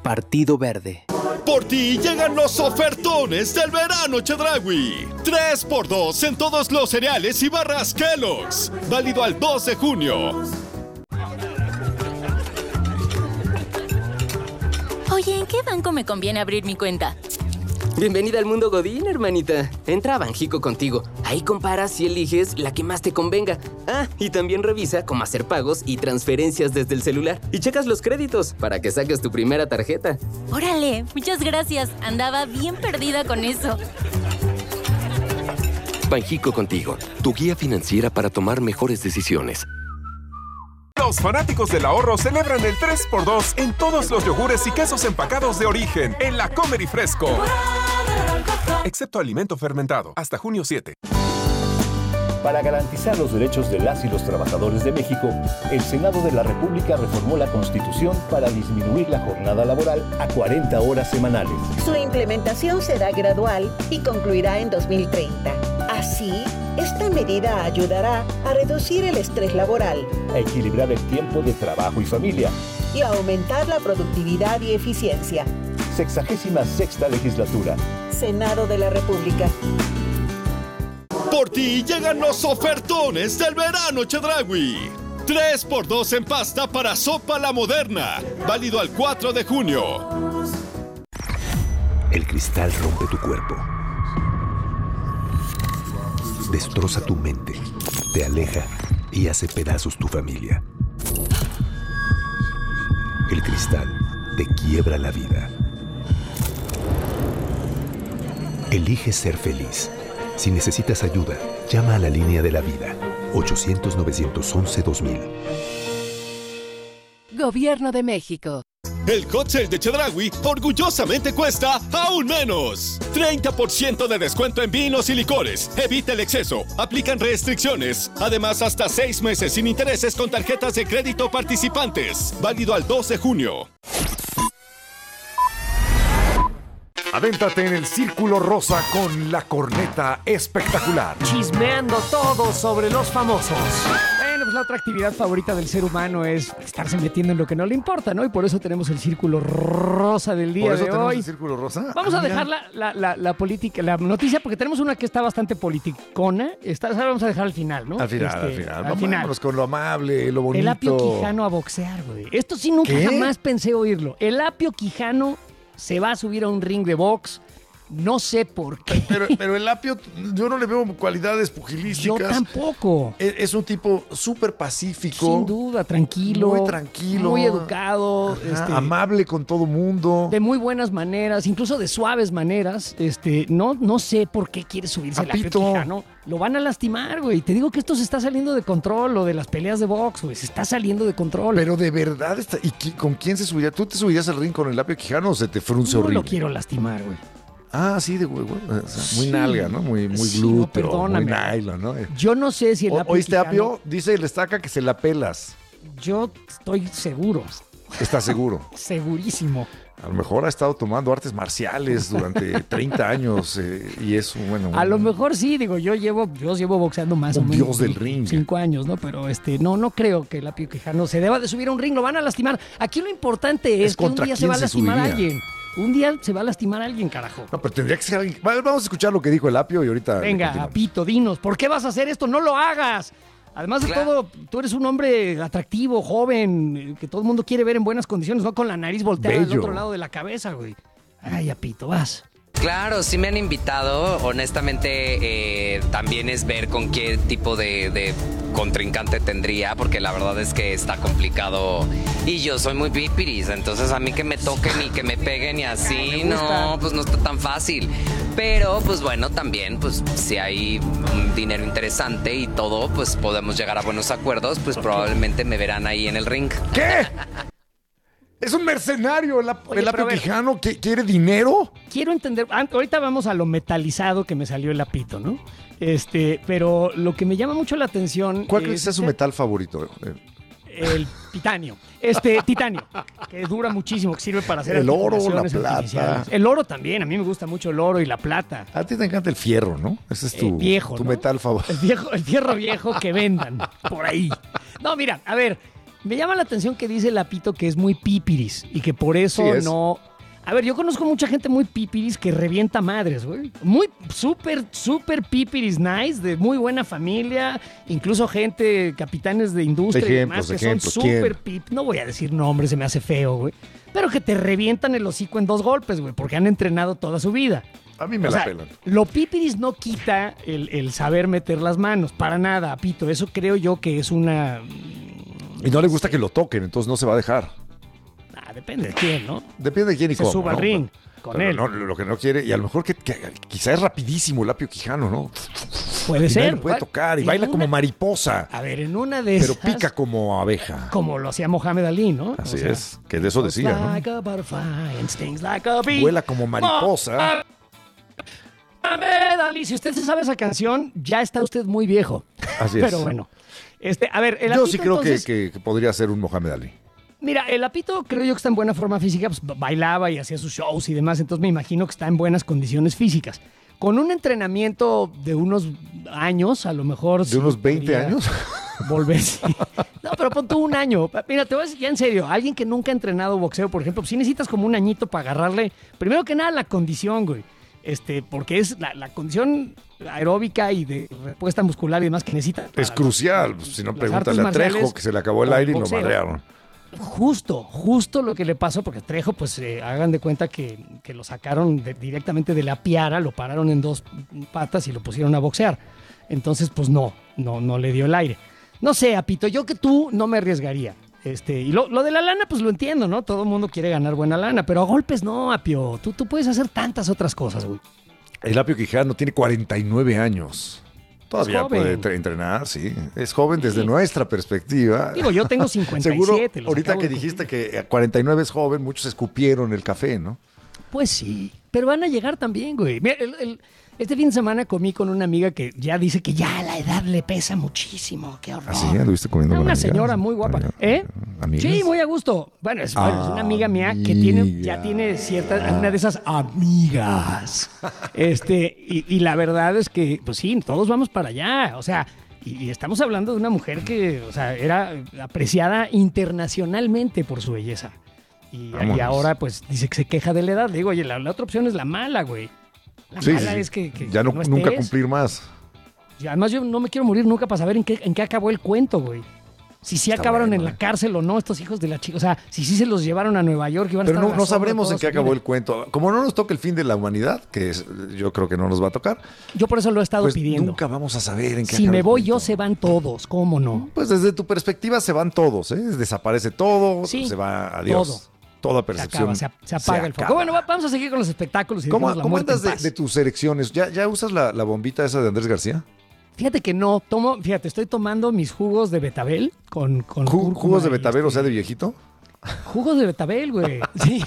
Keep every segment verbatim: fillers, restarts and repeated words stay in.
Partido Verde. Por ti llegan los ofertones del verano Chedraui. tres por dos en todos los cereales y barras Kellogg's. Válido al dos de junio. Oye, ¿en qué banco me conviene abrir mi cuenta? Bienvenida al mundo Godín, hermanita. Entra a Banjico contigo. Ahí comparas y eliges la que más te convenga. Ah, y también revisa cómo hacer pagos y transferencias desde el celular. Y checas los créditos para que saques tu primera tarjeta. Órale, muchas gracias. Andaba bien perdida con eso. Banjico contigo, tu guía financiera para tomar mejores decisiones. Los fanáticos del ahorro celebran el tres por dos en todos los yogures y quesos empacados de origen en la Comer y Fresco. Excepto alimento fermentado, hasta junio siete. Para garantizar los derechos de las y los trabajadores de México, el Senado de la República reformó la Constitución para disminuir la jornada laboral a cuarenta horas semanales. Su implementación será gradual y concluirá en dos mil treinta. Así, esta medida ayudará a reducir el estrés laboral, a equilibrar el tiempo de trabajo y familia y a aumentar la productividad y eficiencia. Sexagésima sexta legislatura. Senado de la República. Por ti llegan los ofertones del verano Chedraui. tres por dos en pasta para sopa la moderna. Válido al cuatro de junio. El cristal rompe tu cuerpo. Destroza tu mente, te aleja y hace pedazos tu familia. El cristal te quiebra la vida. Elige ser feliz. Si necesitas ayuda, llama a la línea de la vida. ochocientos, novecientos once, dos mil. Gobierno de México. El hot sale de Chedraui orgullosamente cuesta aún menos. treinta por ciento de descuento en vinos y licores. Evita el exceso. Aplican restricciones. Además, hasta seis meses sin intereses con tarjetas de crédito participantes. Válido al dos de junio. Adéntrate en el Círculo Rosa con la corneta espectacular. Chismeando todo sobre los famosos. Bueno, pues la otra actividad favorita del ser humano es estarse metiendo en lo que no le importa, ¿no? Y por eso tenemos el Círculo Rosa del día ¿Por eso de tenemos hoy. el Círculo Rosa? Vamos Ah, a mira. dejar la, la, la, la política, la noticia, porque tenemos una que está bastante politicona. Esta esa la vamos a dejar al final, ¿no? Al final, Este, al final. Al Vámonos final. con lo amable, lo bonito. El Apio Quijano a boxear, güey. Esto sí nunca ¿Qué? jamás pensé oírlo. El Apio Quijano se va a subir a un ring de box. No sé por qué. Pero, pero el Apio, yo no le veo cualidades pugilísticas. Yo tampoco. Es, es un tipo súper pacífico. Sin duda, tranquilo. Muy tranquilo. Muy educado. Ajá, este, amable con todo mundo. de muy buenas maneras, incluso de suaves maneras. Este, no, no sé por qué quiere subirse el Apio Apito. Quijano. Lo van a lastimar, güey. Te digo que esto se está saliendo de control, lo de las peleas de box, güey. Se está saliendo de control. Pero de verdad, está, ¿y qui- con quién se subiría? ¿Tú te subirías al ring con el Apio Quijano o se te frunce no horrible? lo quiero lastimar, güey. Ah, sí, de güey, güey, o sea, muy Sí. nalga, ¿no? Muy, muy Sí, no, glúteo, perdóname. muy nylon, ¿no? Yo no sé si el O- Apio ¿Oíste, Quijano- Apio? Dice el estaca que se la pelas. Yo estoy seguro, ¿Estás seguro? segurísimo. A lo mejor ha estado tomando artes marciales durante treinta años eh, y es un, bueno, A lo un- mejor sí, digo, yo llevo, yo llevo boxeando más Un o menos. dios del ring. Cinco años, ¿no? Pero este, no, no creo que el Apio Quijano se deba de subir a un ring, lo van a lastimar. Aquí lo importante es, Es que un contra día se quién va a se lastimar a subiría. alguien. Un día se va a lastimar a alguien, carajo. No, pero tendría que ser alguien. Va- Vamos a escuchar lo que dijo el Apio y ahorita. Venga, continuamos. Apito, dinos, ¿por qué vas a hacer esto? ¡No lo hagas! Además de Claro. todo, tú eres un hombre atractivo, joven, eh, que todo el mundo quiere ver en buenas condiciones, no con la nariz volteada al Bello. otro lado de la cabeza, güey. Ay, Apito, vas. Claro, sí me han invitado. Honestamente, eh, también es ver con qué tipo de, de contrincante tendría, porque la verdad es que está complicado. Y yo soy muy pipiris, entonces a mí que me toquen y que me peguen y así, Me gusta. no, pues no está tan fácil. Pero, pues bueno, también, pues si hay un dinero interesante y todo, pues podemos llegar a buenos acuerdos, pues probablemente me verán ahí en el ring. ¿Qué? Es un mercenario, el, Ap- Oye, el pero Apio a ver. Quijano. ¿Qui- ¿Quiere dinero? Quiero entender, an- ahorita vamos a lo metalizado que me salió el Apito, ¿no? Este, pero lo que me llama mucho la atención ¿Cuál crees que sea es su metal favorito? Eh, el titanio. Este, titanio, que dura muchísimo, que sirve para hacer El oro, la articulaciones plata. artificiales. El oro también, a mí me gusta mucho el oro y la plata. A ti te encanta el fierro, ¿no? Ese es tu, El viejo, tu ¿no? metal favorito. El viejo, el fierro viejo que vendan por ahí. No, mira, a ver, Me llama la atención que dice Lapito que es muy pipiris y que por eso Sí es. no... A ver, yo conozco mucha gente muy pipiris que revienta madres, güey. Muy súper, súper pipiris nice, de muy buena familia. Incluso gente, capitanes de industria y demás, Ejemplos, que ejemplos, son ¿quién? súper pip. No voy a decir nombres, se me hace feo, güey. Pero que te revientan el hocico en dos golpes, güey, porque han entrenado toda su vida. A mí me O la sea, pelan. lo pipiris no quita el, el saber meter las manos, para nada, Pito. Eso creo yo que es una... Y no le gusta que lo toquen, entonces no se va a dejar. Ah, depende de quién, ¿no? Depende de quién y Se cómo. suba al ¿no? ring con Pero él. no, lo que no quiere, y a lo mejor que, que quizá es rapidísimo el Apio Quijano, ¿no? Puede Y ser. nadie lo puede tocar y En baila una- como mariposa, A ver, en una de pero esas... pica como abeja. Como lo hacía Mohamed Ali, ¿no? Así O sea, es, que de eso decía, ¿no? like a butterfly and stings like a bee. Vuela como mariposa. Mohamed Ali. Si usted se sabe esa canción, ya está usted muy viejo. Así es. Pero bueno. Este, a ver, el Yo Apito, sí creo que- entonces, que, que podría ser un Mohamed Ali. Mira, el Apito creo yo que está en buena forma física, pues bailaba y hacía sus shows y demás, entonces me imagino que está en buenas condiciones físicas. Con un entrenamiento de unos años, a lo mejor... ¿De sí unos veinte podría años? Volverse. No, pero pon tú un año. Mira, te voy a decir ya en serio, alguien que nunca ha entrenado boxeo, por ejemplo, pues sí necesitas como un añito para agarrarle, primero que nada, la condición, güey. Este, porque es la, la condición aeróbica y de respuesta muscular y demás que necesita. Es crucial. Si no, las pregúntale artes a Trejo, marciales que se le acabó el o aire y lo boxeo. madrearon. Justo, justo lo que le pasó, porque Trejo, pues eh, hagan de cuenta que, que lo sacaron de- directamente de la piara, lo pararon en dos patas y lo pusieron a boxear. Entonces, pues no, no, no le dio el aire. No sé, Apito, yo que tú no me arriesgaría. Este, y lo, lo de la lana, pues lo entiendo, ¿no? Todo el mundo quiere ganar buena lana, pero a golpes no, Apio. Tú, tú puedes hacer tantas otras cosas, güey. El Apio Quijano tiene cuarenta y nueve años. Todavía joven. puede tre- entrenar, sí. Es joven desde nuestra perspectiva. Digo, yo tengo cincuenta y siete. Seguro, los ahorita acabo que de dijiste que a cuarenta y nueve es joven, muchos escupieron el café, ¿no? Pues sí, pero van a llegar también, güey. Mira, el- el- este fin de semana comí con una amiga que ya dice que ya la edad le pesa muchísimo. Qué horror. Así, anduviste comiendo Ah, con una amigas? señora muy guapa. Amiga- ¿Eh? ¿Amigas? Sí, muy a gusto. Bueno, es, bueno, es una amiga mía que tiene, ya tiene cierta, una de esas amigas. Este, y, y la verdad es que, pues sí, todos vamos para allá. O sea, y, y estamos hablando de una mujer que, o sea, era apreciada internacionalmente por su belleza. Y, Vámonos. y ahora, pues, dice que se queja de la edad. Le digo, oye, la, la otra opción es la mala, güey. La Sí, mala sí, es que, que- ya no, que no nunca estés. cumplir más. Y además yo no me quiero morir nunca para saber en qué, en qué acabó el cuento, güey. Si sí Está acabaron bueno, en la eh. cárcel o no estos hijos de la chica. O sea, si sí se los llevaron a Nueva York y van a Pero estar no, a la no sombra sabremos toda en qué su acabó vida. el cuento. Como no nos toca el fin de la humanidad, que es- yo creo que no nos va a tocar, Yo por eso lo he estado pues pidiendo. nunca vamos a saber en qué Si acaba me el voy cuento. yo, se van todos. ¿Cómo no? Pues desde tu perspectiva se van todos, ¿eh? Desaparece todo, Sí, se va adiós. todo. Toda Se percepción. acaba, se, se apaga el foco. acaba. Bueno, va- vamos a seguir con los espectáculos y ¿Cómo, dejemos la cómo muerte en andas de, paz. de tus erecciones? ¿Ya, ya usas la, la bombita esa de Andrés García? Fíjate que no, tomo, fíjate, estoy tomando mis jugos de betabel con, con Ju- cúrcuma ¿Jugos de y betabel, o este- sea, de viejito? Jugos de betabel, güey. Sí.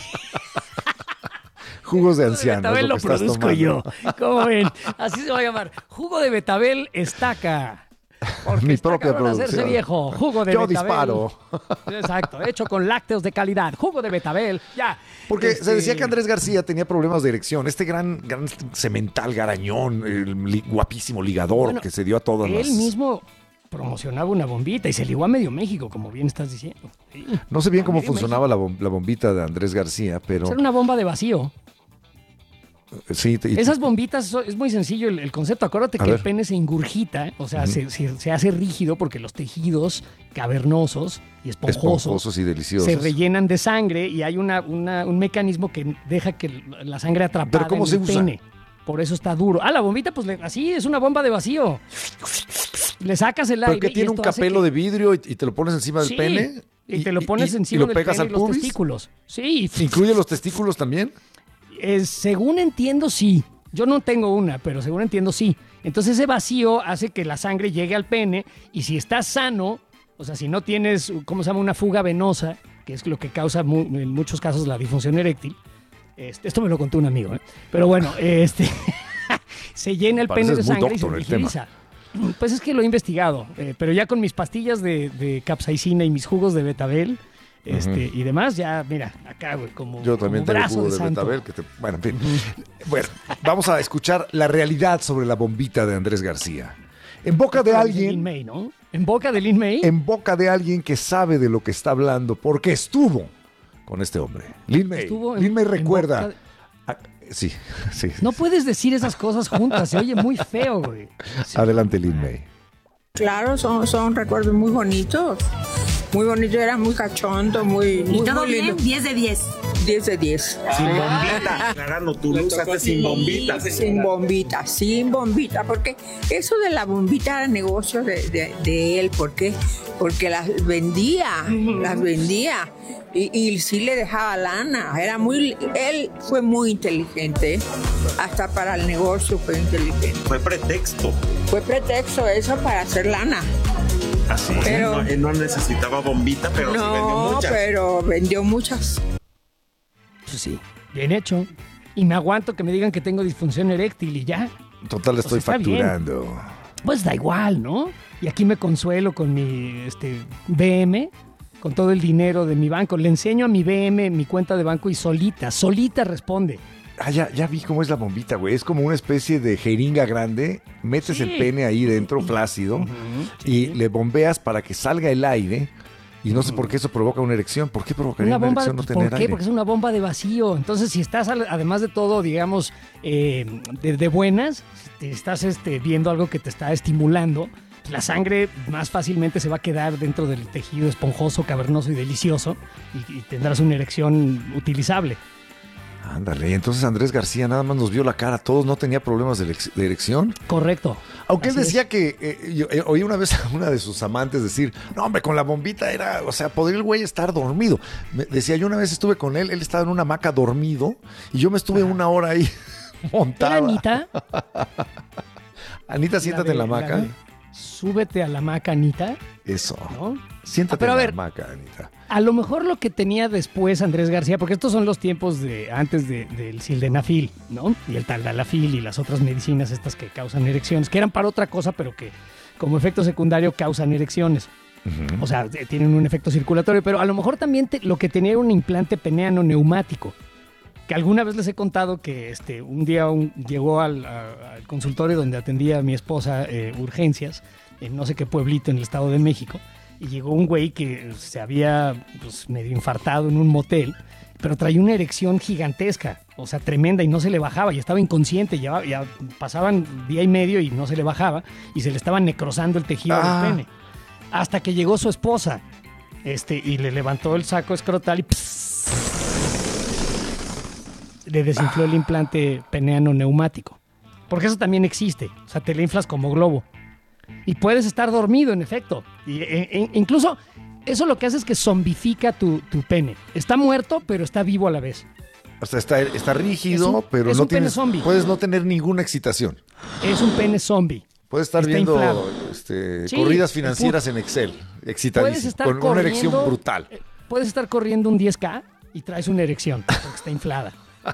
Jugos de Jugo anciano. de betabel es lo, lo que estás produzco tomando. yo. ¿Cómo ven? Así se va a llamar. Jugo de betabel estaca. Porque Mi está propia cabrón hacerse producción. viejo. Jugo de Yo betabel. disparo. Exacto. Hecho con lácteos de calidad. Jugo de betabel. Ya. Porque Este, se decía que Andrés García tenía problemas de erección. Este gran, gran cemental garañón, el li- guapísimo ligador Bueno, que se dio a todas Él las... mismo promocionaba una bombita y se ligó a medio México, como bien estás diciendo. Sí. No sé bien A cómo medio funcionaba la, bom- la bombita de Andrés García, pero... México. Era una bomba de vacío. Sí, te- y- Esas bombitas, so- es muy sencillo el, el concepto. Acuérdate A que ver. el pene se ingurgita, o sea, Ujú. se, se- se hace rígido porque los tejidos cavernosos y esponjosos, esponjosos y deliciosos. se rellenan de sangre y hay una, una- un mecanismo que deja que la sangre atrapada ¿Pero cómo en se el usa? pene. Por eso está duro. Ah, la bombita, pues le- así es una bomba de vacío. Le sacas el Pero aire. que y tiene un esto hace capelo que- de vidrio y, y te lo pones encima del Sí, pene. Y, te lo pones y- encima y lo del pegas pene al y los pubis. testículos. Sí. ¿Incluye los testículos también? Eh, según entiendo, sí. Yo no tengo una, pero según entiendo, sí. Entonces ese vacío hace que la sangre llegue al pene y si estás sano, o sea, si no tienes, ¿cómo se llama? Una fuga venosa, que es lo que causa mu- en muchos casos la disfunción eréctil. Este, esto me lo contó un amigo, ¿eh? Pero bueno, este, se llena el pene Pareces de muy sangre y se doctor el tema. rigiriza. Pues es que lo he investigado, eh, pero ya con mis pastillas de, de capsaicina y mis jugos de betabel este, y demás, ya, mira, acá, güey, como, Yo también como tengo brazo jugo de de santo. betabel. Que te... Bueno, en fin. Bueno, vamos a escuchar la realidad sobre la bombita de Andrés García. En boca de Lin alguien... May, ¿no? ¿En boca de Lin May? En boca de alguien que sabe de lo que está hablando, porque estuvo con este hombre. Lin May. Estuvo en- Lin May en recuerda. boca de- Ah, sí, sí. No puedes decir esas cosas juntas, se oye muy feo, güey. Adelante, Lin May. Claro, son, son recuerdos muy bonitos. Muy bonito, era muy cachondo, muy, muy, ¿Y todo muy lindo. bien? diez de diez. diez de diez. Sin bombita. Aclarando, tú lo usaste sin bombita. Sin bombita, sin bombita, porque eso de la bombita era negocio de, de, de él, ¿por qué? Porque las vendía, las vendía y, y sí le dejaba lana, era muy, él fue muy inteligente, hasta para el negocio fue inteligente. Fue pretexto. Fue pretexto eso para hacer lana. Así. Pero- no, él no necesitaba bombita, pero sí vendió No, muchas. pero vendió muchas. Pues sí, bien hecho. Y me aguanto que me digan que tengo disfunción eréctil y ya. Total, Pues estoy está bien. facturando. Pues da igual, ¿no? Y aquí me consuelo con mi este, B M, con todo el dinero de mi banco. Le enseño a mi B M mi cuenta de banco y solita, solita responde. Ah, ya, ya vi cómo es la bombita, güey. Es como una especie de jeringa grande. Metes Sí. el pene ahí dentro, flácido, y le bombeas para que salga el aire. Y no sé por qué eso provoca una erección. ¿Por qué provocaría Una una, bomba, erección no pues, tener ¿por qué? aire? Porque es una bomba de vacío. Entonces, si estás, al- además de todo, digamos, eh, de, de buenas, si te estás este, viendo algo que te está estimulando, la sangre más fácilmente se va a quedar dentro del tejido esponjoso, cavernoso y delicioso y, y tendrás una erección utilizable. Ándale, y entonces Andrés García nada más nos vio la cara. Todos no tenía problemas de, erec- de erección. Correcto. Aunque él Así decía que, eh, yo eh, oí una vez a una de sus amantes decir, no hombre, con la bombita era, o sea, podría el güey estar dormido. Me decía, yo una vez estuve con él, él estaba en una hamaca dormido y yo me estuve una hora ahí montada. ¿Era Anita? Anita, siéntate de- en la la hamaca. de súbete a la hamaca, Anita. Eso. ¿No? Siéntate Ah, pero en a la ver, hamaca, Anita. A lo mejor lo que tenía después Andrés García, porque estos son los tiempos de antes de- del sildenafil, ¿no? Y el taldalafil y las otras medicinas estas que causan erecciones, que eran para otra cosa, pero que como efecto secundario causan erecciones. O sea, eh, tienen un efecto circulatorio, pero a lo mejor también te- lo que tenía era un implante peneano neumático. Que alguna vez les he contado que este, un día un- llegó al, a- al consultorio donde atendía a mi esposa eh, urgencias, en no sé qué pueblito en el Estado de México, y llegó un güey que se había pues, medio infartado en un motel, pero traía una erección gigantesca, o sea, tremenda, y no se le bajaba, y estaba inconsciente, ya, ya pasaban día y medio y no se le bajaba, y se le estaba necrosando el tejido Ah. del pene. Hasta que llegó su esposa, este, y le levantó el saco escrotal y ¡pss! Le desinfló el implante peneano neumático. Porque eso también existe. O sea, te le inflas como globo. Y puedes estar dormido, en efecto. Y, e- e- incluso eso lo que hace es que zombifica tu, tu pene. Está muerto, pero está vivo a la vez. O sea, está, está rígido, Es un- pero es no un pene tienes, zombie. puedes no tener ninguna excitación. Es un pene zombie. Puedes estar Está viendo inflado. este, Sí, corridas el financieras put- en Excel, Puedes excitadísimo, estar con una corriendo, erección brutal. eh, Puedes estar corriendo un diez K y traes una erección porque está inflada.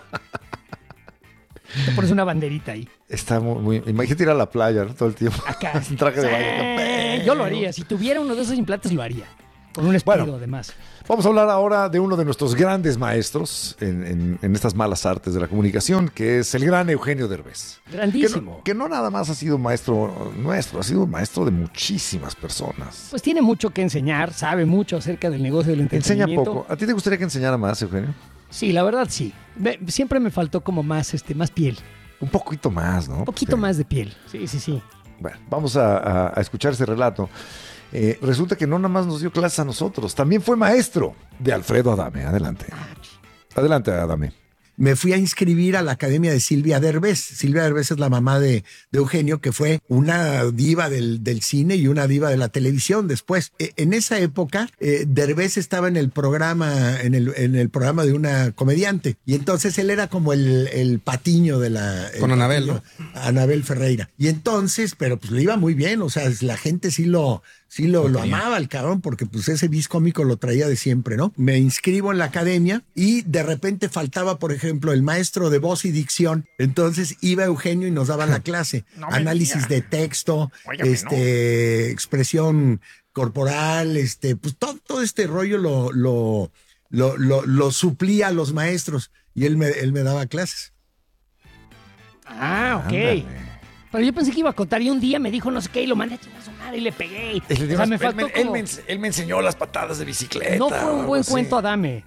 Te pones una banderita ahí. Está muy, muy- imagínate ir a la playa, ¿no? Todo el tiempo. Acá. Un traje de Eh, baño. yo lo haría. Si tuviera uno de esos implantes, lo haría. Con un espíritu, Bueno. además. Vamos a hablar ahora de uno de nuestros grandes maestros en, en- en estas malas artes de la comunicación, que es el gran Eugenio Derbez. Grandísimo. Que no, que no nada más ha sido maestro nuestro, ha sido maestro de muchísimas personas. Pues tiene mucho que enseñar, sabe mucho acerca del negocio del Enseña entretenimiento. poco. ¿A ti te gustaría que enseñara más, Eugenio? Sí, la verdad sí. Me- siempre me faltó como más, este, más piel. Un poquito más, ¿no? Un poquito más de piel. Sí, sí, sí. Bueno, vamos a, a- a escuchar ese relato. Eh, resulta que no nada más nos dio clases a nosotros, también fue maestro de Alfredo Adame. Adelante. Adelante, Adame. Me fui a inscribir a la academia de Silvia Derbez. Silvia Derbez es la mamá de, de Eugenio, que fue una diva del, del cine y una diva de la televisión después. Eh, en esa época, eh, Derbez estaba en el programa, en el, en el programa de una comediante. Y entonces él era como el, el patiño de la... el Con Anabel, patiño, Anabel Ferreira. Y entonces, pero pues le iba muy bien, o sea, la gente sí lo... Sí, lo, lo amaba el cabrón, porque pues ese bis cómico lo traía de siempre, ¿no? Me inscribo en la academia y de repente faltaba, por ejemplo, el maestro de voz y dicción. Entonces iba Eugenio y nos daba la clase. No me Análisis diga. de texto, Óigame, este, expresión corporal, este, pues todo, todo este rollo lo, lo, lo, lo, lo suplía a los maestros y él me, él me daba clases. Ah, ok. Ándale. Pero yo pensé que iba a contar y un día me dijo no sé qué y lo mandé a chingar a su madre y le pegué. Es O sea, me él, faltó me, él, como- me, ens- él me enseñó las patadas de bicicleta. No fue un algo buen así. cuento, Adame.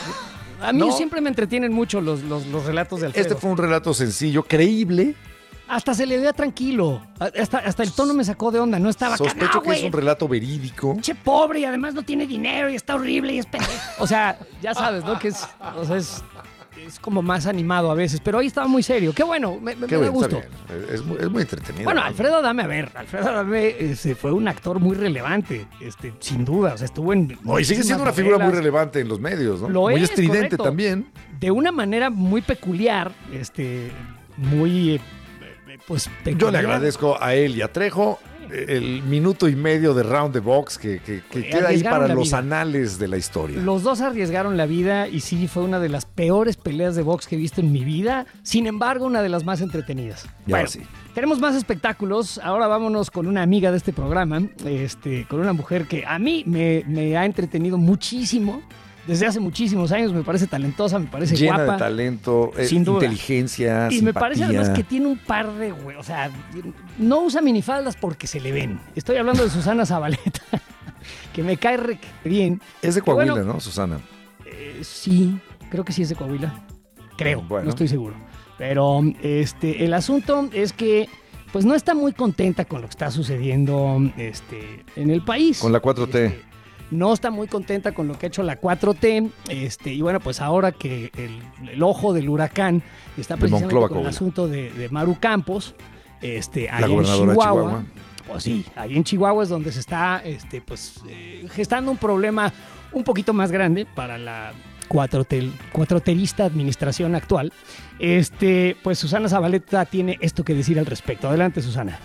A mí No. siempre me entretienen mucho los, los, los relatos de Alfredo. Este fue un relato sencillo, creíble. Hasta se le veía tranquilo. Hasta, hasta el tono me sacó de onda. No estaba acá, Sospecho "No, que güey, es un relato verídico. Che pobre y además no tiene dinero y está horrible y es pendejo". O sea, ya sabes, ¿no? Que es, o sea, es, es como más animado a veces. Pero ahí estaba muy serio. Qué bueno, me, me, Qué me da bueno, está gusto. bien. Es, muy, es muy entretenido. Bueno, ¿no? Alfredo Adame, a ver, Alfredo Adame este, fue un actor muy relevante, este, sin duda. O sea, estuvo en. No, y sigue siendo una muchísimas figura muy novelas. relevante en los medios, ¿no? Lo muy es, estridente correcto. también. De una manera muy peculiar, este, muy, eh, pues, Yo peculiar. le agradezco a él y a Trejo el minuto y medio de round the box que, que- que Eh, queda ahí arriesgaron para la los vida. anales de la historia. Los dos arriesgaron la vida y sí, fue una de las peores peleas de box que he visto en mi vida. Sin embargo, una de las más entretenidas. Y ahora sí. Tenemos más espectáculos. Ahora vámonos con una amiga de este programa, este, con una mujer que a mí me, me ha entretenido muchísimo. Desde hace muchísimos años me parece talentosa, me parece Llena guapa. de talento, eh, sin duda. inteligencia, Y me simpatía. parece además que tiene un par de hue- o sea, no usa minifaldas porque se le ven. Estoy hablando de Susana Zabaleta, que me cae re bien. Es de Que Coahuila, bueno, ¿no, Susana? eh, sí, creo que sí es de Coahuila. Creo, Bueno. no estoy seguro. Pero este, el asunto es que pues no está muy contenta con lo que está sucediendo este, en el país. Con la cuatro T. Este, no está muy contenta con lo que ha hecho la cuatro T. Este, y bueno, pues ahora que el, el ojo del huracán está De precisamente Monclova, con el Coahuila. asunto de, de Maru Campos, este, La allá en gobernadora de Chihuahua. Chihuahua. Pues sí, ahí en Chihuahua es donde se está este, pues, eh, gestando un problema un poquito más grande para la cuatrotel- cuatroterista administración actual. Este, pues Susana Zabaleta tiene esto que decir al respecto. Adelante, Susana.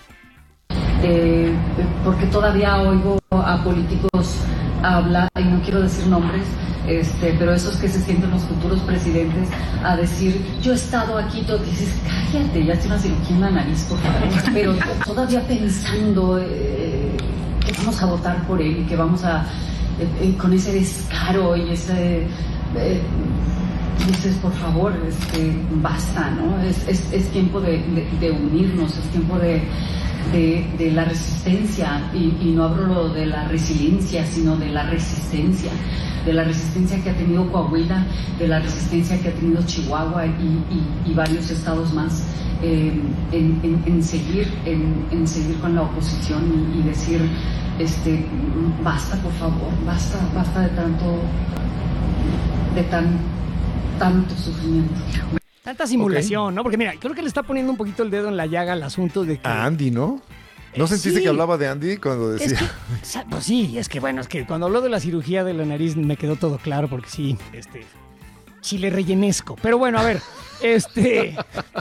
Eh, porque todavía oigo a políticos hablar, y no quiero decir nombres, este, pero esos que se sienten los futuros presidentes a decir, yo he estado aquí, todo, dices, cállate, ya tienes una cirugía en la nariz, por favor, pero todavía pensando eh, que vamos a votar por él y que vamos a, eh, eh, con ese descaro y ese... eh, dices, por favor, este, basta, ¿no? Es, es, es tiempo de, de, de unirnos, es tiempo de, de, de la resistencia, y, y no hablo lo de la resiliencia, sino de la resistencia, de la resistencia que ha tenido Coahuila, de la resistencia que ha tenido Chihuahua y, y, y varios estados más, eh, en, en, en seguir, en, en seguir con la oposición y, y decir, este, basta, por favor, basta, basta de tanto, de tan tanto sufrimiento. Tanta simulación, ¿no? Porque mira, creo que le está poniendo un poquito el dedo en la llaga al asunto de que... A Andy, ¿no? ¿No Eh, sentiste sí. que hablaba de Andy cuando Es decía? que, sa- pues sí, es que bueno, es que cuando habló de la cirugía de la nariz me quedó todo claro porque sí, este, chile rellenesco. Pero bueno, a ver, este,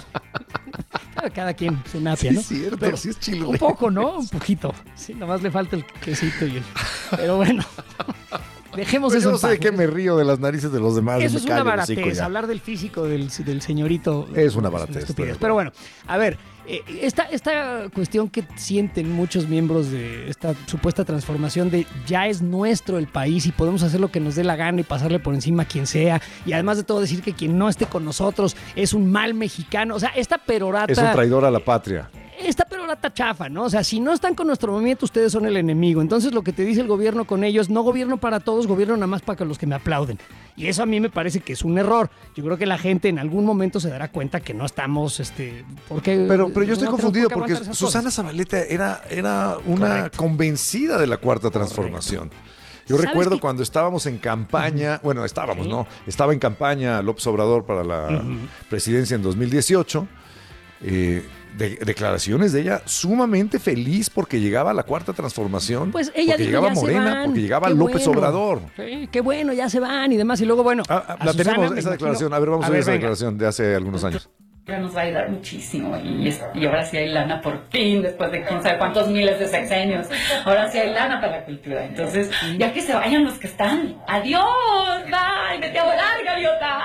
cada quien se napia, Sí ¿no? es cierto, Pero sí es chile un poco, ¿no? Un poquito. Sí, nomás le falta el quesito y el... Pero bueno, dejemos Pues eso yo no en sé de paz. qué me río de las narices de los demás. Eso me es una callo el hocico baratez, ya. hablar del físico del, del señorito. Es una baratez, estupidez. pero- Pero bueno, a ver, eh, esta, esta cuestión que sienten muchos miembros de esta supuesta transformación de ya es nuestro el país y podemos hacer lo que nos dé la gana y pasarle por encima a quien sea, y además de todo decir que quien no esté con nosotros es un mal mexicano, o sea, esta perorata... Es un traidor a la patria. Esta perorata chafa, ¿no? O sea, si no están con nuestro movimiento, ustedes son el enemigo. Entonces, lo que te dice el gobierno con ellos, no gobierno para todos, gobierno nada más para los que me aplauden. Y eso a mí me parece que es un error. Yo creo que la gente en algún momento se dará cuenta que no estamos, este, porque Pero, pero yo estoy no tenemos confundido por qué porque aguantar esas Susana cosas. Zabaleta era, era una convencida de la cuarta transformación. Yo ¿Sabes recuerdo qué? cuando estábamos en campaña, bueno, estábamos, ¿no? Estaba en campaña López Obrador para la Ujú. presidencia en dos mil dieciocho. Eh, de- declaraciones de ella sumamente feliz porque llegaba la cuarta transformación. Pues ella porque dijo, llegaba ya se Morena, van. porque llegaba Qué López bueno. Obrador. Sí, qué bueno, ya se van y demás. Y luego, bueno, a La Susana, tenemos, me esa imagino- declaración. A ver, vamos a, A ver ver, esa venga. declaración de hace algunos años. Ya nos va a ayudar muchísimo y, es- y ahora sí hay lana por fin, después de quién sabe cuántos miles de sexenios, ahora sí hay lana para la cultura. Entonces, ya que se vayan los que están, adiós, bye, vete a volar, gaviota.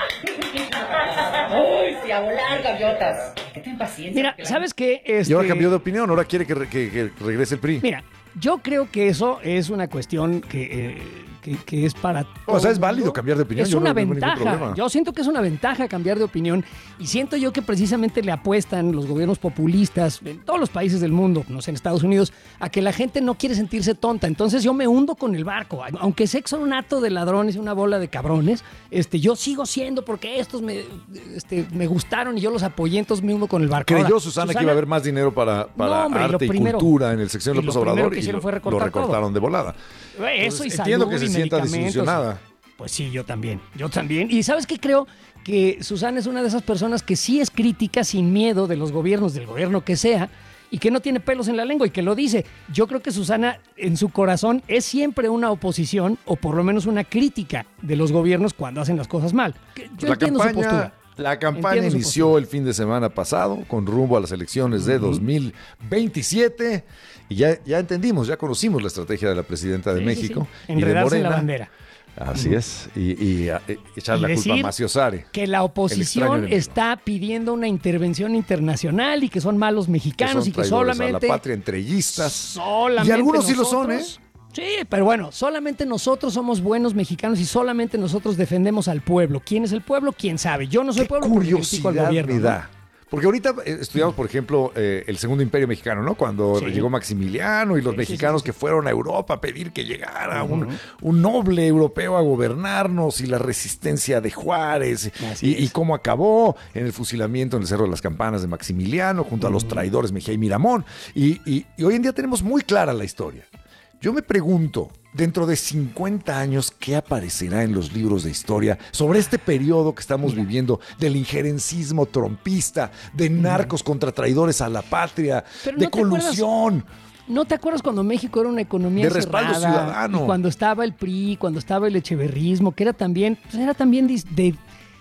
Uy, sí, a volar, gaviotas. Que ten paciencia. Mira, ¿sabes qué? Este... Y ahora cambió de opinión, ahora quiere que, re- que- que regrese el P R I. Mira, yo creo que eso es una cuestión que, eh, que, que es para todo. O sea, es el válido mundo. cambiar de opinión. Es yo una no tengo ningún ventaja. problema. Yo siento que es una ventaja cambiar de opinión y siento yo que precisamente le apuestan los gobiernos populistas en todos los países del mundo, no sé, en Estados Unidos, a que la gente no quiere sentirse tonta. Entonces yo me hundo con el barco. Aunque sé que son un hato de ladrones y una bola de cabrones, este, yo sigo siendo porque estos me, este, me gustaron y yo los apoyé, entonces me hundo con el barco. Creyó Ahora, Susana, que iba a haber más dinero para, para No, hombre, arte lo primero- y cultura en el sección y López lo primero Obrador que y hicieron lo, fue lo recortar recortaron todo. de volada. Eso y Entonces, entiendo salud que se y sienta medicamentos. desilusionada. Pues sí, yo también, yo también. Y ¿sabes qué? Creo que Susana es una de esas personas que sí es crítica sin miedo de los gobiernos, del gobierno que sea, y que no tiene pelos en la lengua y que lo dice. Yo creo que Susana en su corazón es siempre una oposición o por lo menos una crítica de los gobiernos cuando hacen las cosas mal. Que Yo la entiendo su campaña, postura. la campaña Entiendo su inició el fin de semana pasado con rumbo a las elecciones de dos mil veintisiete y ya, ya entendimos, ya conocimos la estrategia de la presidenta de Sí, sí, México sí. y de Enredarse en la Morena. bandera. Así Ujú. es, y, y, a- e- echar Y la culpa a decir Maciosare. que la el oposición extraño enemigo. está pidiendo una intervención internacional y que son malos Que mexicanos son y que traidores solamente a la patria, entreguistas. solamente Y algunos sí lo son, ¿eh? nosotros- Sí, pero bueno, solamente nosotros somos buenos mexicanos y solamente nosotros defendemos al pueblo. ¿Quién es el pueblo? ¿Quién sabe? Yo no soy pueblo porque critico al Curiosidad gobierno. me ¿no? da. Porque ahorita eh, estudiamos, por ejemplo, eh, el Segundo Imperio Mexicano, ¿no? Cuando Sí. llegó Maximiliano y los Sí, sí, mexicanos sí, sí. que fueron a Europa a pedir que llegara Ujú. un, un noble europeo a gobernarnos y la resistencia de Juárez y, y cómo acabó en el fusilamiento en el Cerro de las Campanas de Maximiliano junto a los traidores Mejía y Miramón. Y, y- y hoy en día tenemos muy clara la historia. Yo me pregunto, dentro de cincuenta años, ¿qué aparecerá en los libros de historia sobre este periodo que estamos viviendo del injerencismo trompista, de narcos contra traidores a la patria, Pero de ¿no te acuerdas? colusión? ¿No te acuerdas cuando México era una economía De respaldo cerrada? ciudadano. Y cuando estaba el P R I, cuando estaba el echeverrismo, que era también, pues era también de, de-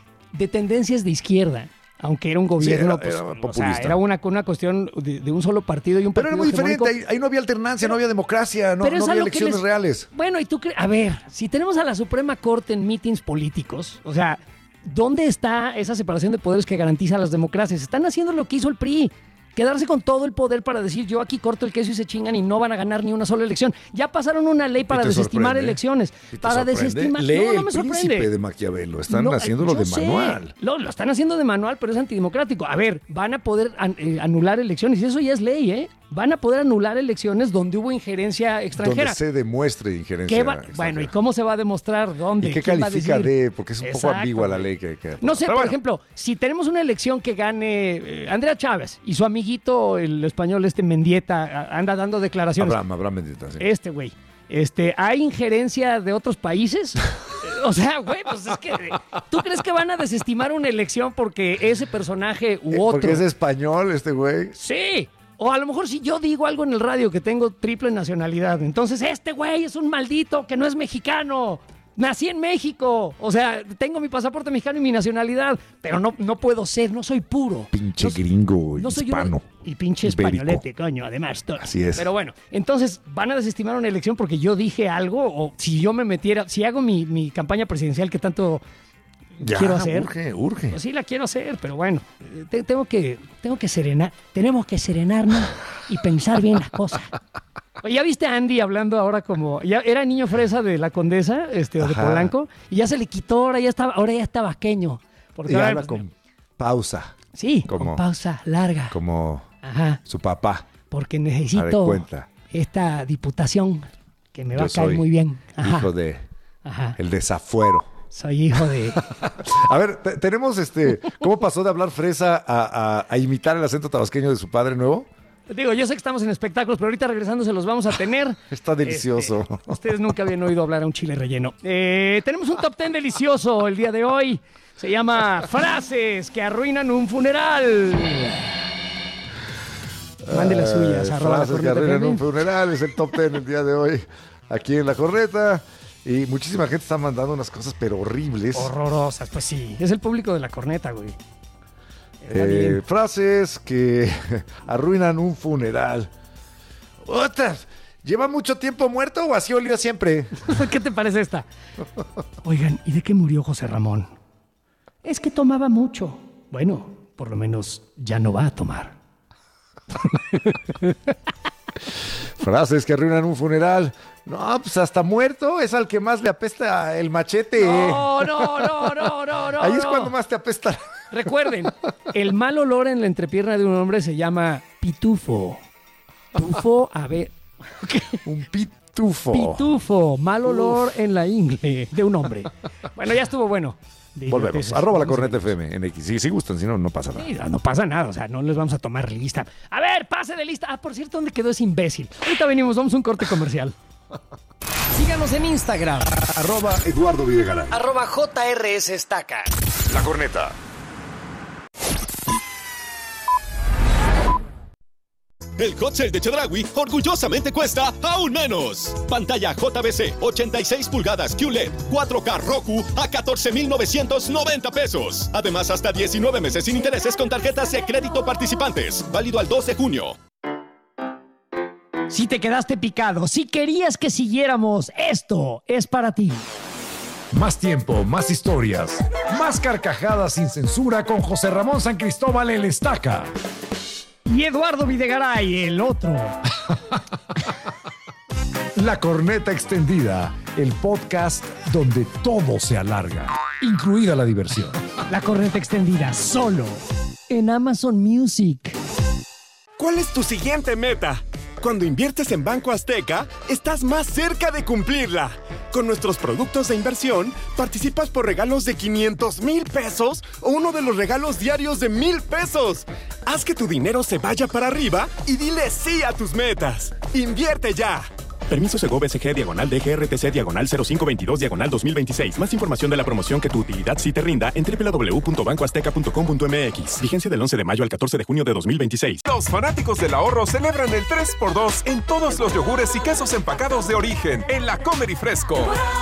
de tendencias de izquierda, aunque era un gobierno, era- pues, era o sea, populista. era una, una cuestión de, de un solo partido y un Pero partido era muy diferente, hegemónico. ahí, ahí no había alternancia, no había democracia, no, Pero no es a había lo que elecciones les- reales. Bueno, y tú crees, a ver, si tenemos a la Suprema Corte en mítines políticos, o sea, ¿dónde está esa separación de poderes que garantiza las democracias? Están haciendo lo que hizo el P R I. Quedarse con todo el poder para decir yo aquí corto el queso y se chingan y no van a ganar ni una sola elección. Ya pasaron una ley para te desestimar sorprende? elecciones. ¿Y te Para sorprende? desestimar. Lee no, no El me sorprende. Príncipe de Maquiavelo, están No, haciéndolo yo de sé. manual. Lo, lo están haciendo de manual, pero es antidemocrático. A ver, van a poder an- eh, anular elecciones y eso ya es ley, ¿eh? Van a poder anular elecciones donde hubo injerencia extranjera. Donde se demuestre injerencia. ¿Qué va- extranjera. bueno, ¿y cómo se va a demostrar? ¿Dónde? ¿Y qué ¿Quién va a califica decir? de? Porque es un poco Exacto, ambigua la güey. ley que... que- No sé, Pero por bueno. ejemplo, si tenemos una elección que gane eh, Andrea Chávez y su amiguito, el español este Mendieta, a- anda dando declaraciones. Abraham, Abraham Mendieta, sí. Este güey. Este, ¿hay injerencia de otros países? O sea, güey, pues es que ¿tú crees que van a desestimar una elección porque ese personaje u Eh, otro? Porque es español este güey. Sí. O a lo mejor si yo digo algo en el radio que tengo triple nacionalidad, entonces este güey es un maldito que no es mexicano. Nací en México. O sea, tengo mi pasaporte mexicano y mi nacionalidad, pero no, no puedo ser, no soy puro. Pinche gringo, No soy hispano. uno- y pinche ibérico. españolete, coño, además. todo. Así es. Pero bueno, entonces van a desestimar una elección porque yo dije algo o si yo me metiera, si hago mi, mi campaña presidencial que tanto Ya, quiero hacer. urge, urge. Pues sí la quiero hacer, pero bueno, eh, te- tengo que tengo que serenar, tenemos que serenarnos y pensar bien las cosas. Oye, ¿ya viste a Andy hablando ahora como ya era niño fresa de la Condesa, este o de Ajá. Polanco y ya se le quitó, ahora ya estaba, ahora ya está vasqueño. Porque Y ahora, habla pues, con pausa. sí, como- con pausa larga. Como Ajá. su papá. Porque A ver, necesito cuenta. esta diputación que me va Yo a caer soy muy bien. Ajá. Hijo de... Ajá. El desafuero. Soy hijo de... A ver, te- tenemos este... ¿Cómo pasó de hablar fresa a, a- a imitar el acento tabasqueño de su padre nuevo? Digo, yo sé que estamos en espectáculos, pero ahorita regresando se los vamos a tener. Está delicioso. Este, ustedes nunca habían oído hablar a un chile relleno. Eh, tenemos un top ten delicioso el día de hoy. Se llama Frases que arruinan un funeral. Mande las suyas. Eh, arroba la frases que corneta arruinan F M. un funeral. Es el top ten el día de hoy aquí en La Corneta. Y muchísima gente está mandando unas cosas, pero horribles. Horrorosas, pues sí. Es el público de la corneta, güey. Está Eh, bien. frases que arruinan un funeral. ¡Otras! ¿Lleva mucho tiempo muerto o así olió siempre? ¿Qué te parece esta? Oigan, ¿y de qué murió José Ramón? Es que tomaba mucho. Bueno, por lo menos ya no va a tomar. Frases que arruinan un funeral. No, pues hasta muerto es al que más le apesta el machete. No, no, no, no, no, no. Ahí es no. cuando más te apesta. Recuerden, el mal olor en la entrepierna de un hombre se llama pitufo. Tufo, a ver. Un pitufo. Pitufo, mal olor Uf. en la ingle de un hombre. Bueno, ya estuvo bueno. Volvemos. Arroba la corneta F M en X. Si, si gustan, si no, no pasa nada. Sí, no pasa nada, o sea, no les vamos a tomar lista. A ver, pase de lista. Ah, por cierto, ¿dónde quedó ese imbécil? Ahorita venimos, vamos a un corte comercial. Síganos en Instagram. Arroba Eduardo Videgaray. Arroba J R S Estaca. La corneta. El Hot Sale de Chedraui orgullosamente cuesta aún menos. Pantalla J V C ochenta y seis pulgadas Q L E D cuatro K Roku a catorce mil novecientos noventa pesos. Además, hasta diecinueve meses sin intereses con tarjetas de crédito participantes. Válido al dos de junio. Si te quedaste picado, si querías que siguiéramos, esto es para ti. Más tiempo, más historias, más carcajadas sin censura con José Ramón San Cristóbal el Estaca. Y Eduardo Videgaray, el otro. La corneta extendida, el podcast donde todo se alarga, incluida la diversión. La corneta extendida, solo en Amazon Music. ¿Cuál es tu siguiente meta? Cuando inviertes en Banco Azteca, estás más cerca de cumplirla. Con nuestros productos de inversión, participas por regalos de quinientos mil pesos o uno de los regalos diarios de mil pesos. Haz que tu dinero se vaya para arriba y dile sí a tus metas. ¡Invierte ya! Permiso Segov S G diagonal D G R T C diagonal cero cinco veintidós diagonal dos mil veintiséis. Más información de la promoción que tu utilidad sí te rinda en doble u doble u doble u punto banco azteca punto com punto m x. Vigencia del once de mayo al catorce de junio de dos mil veintiséis. Los fanáticos del ahorro celebran el tres por dos en todos los yogures y quesos empacados de origen en la Comer y Fresco.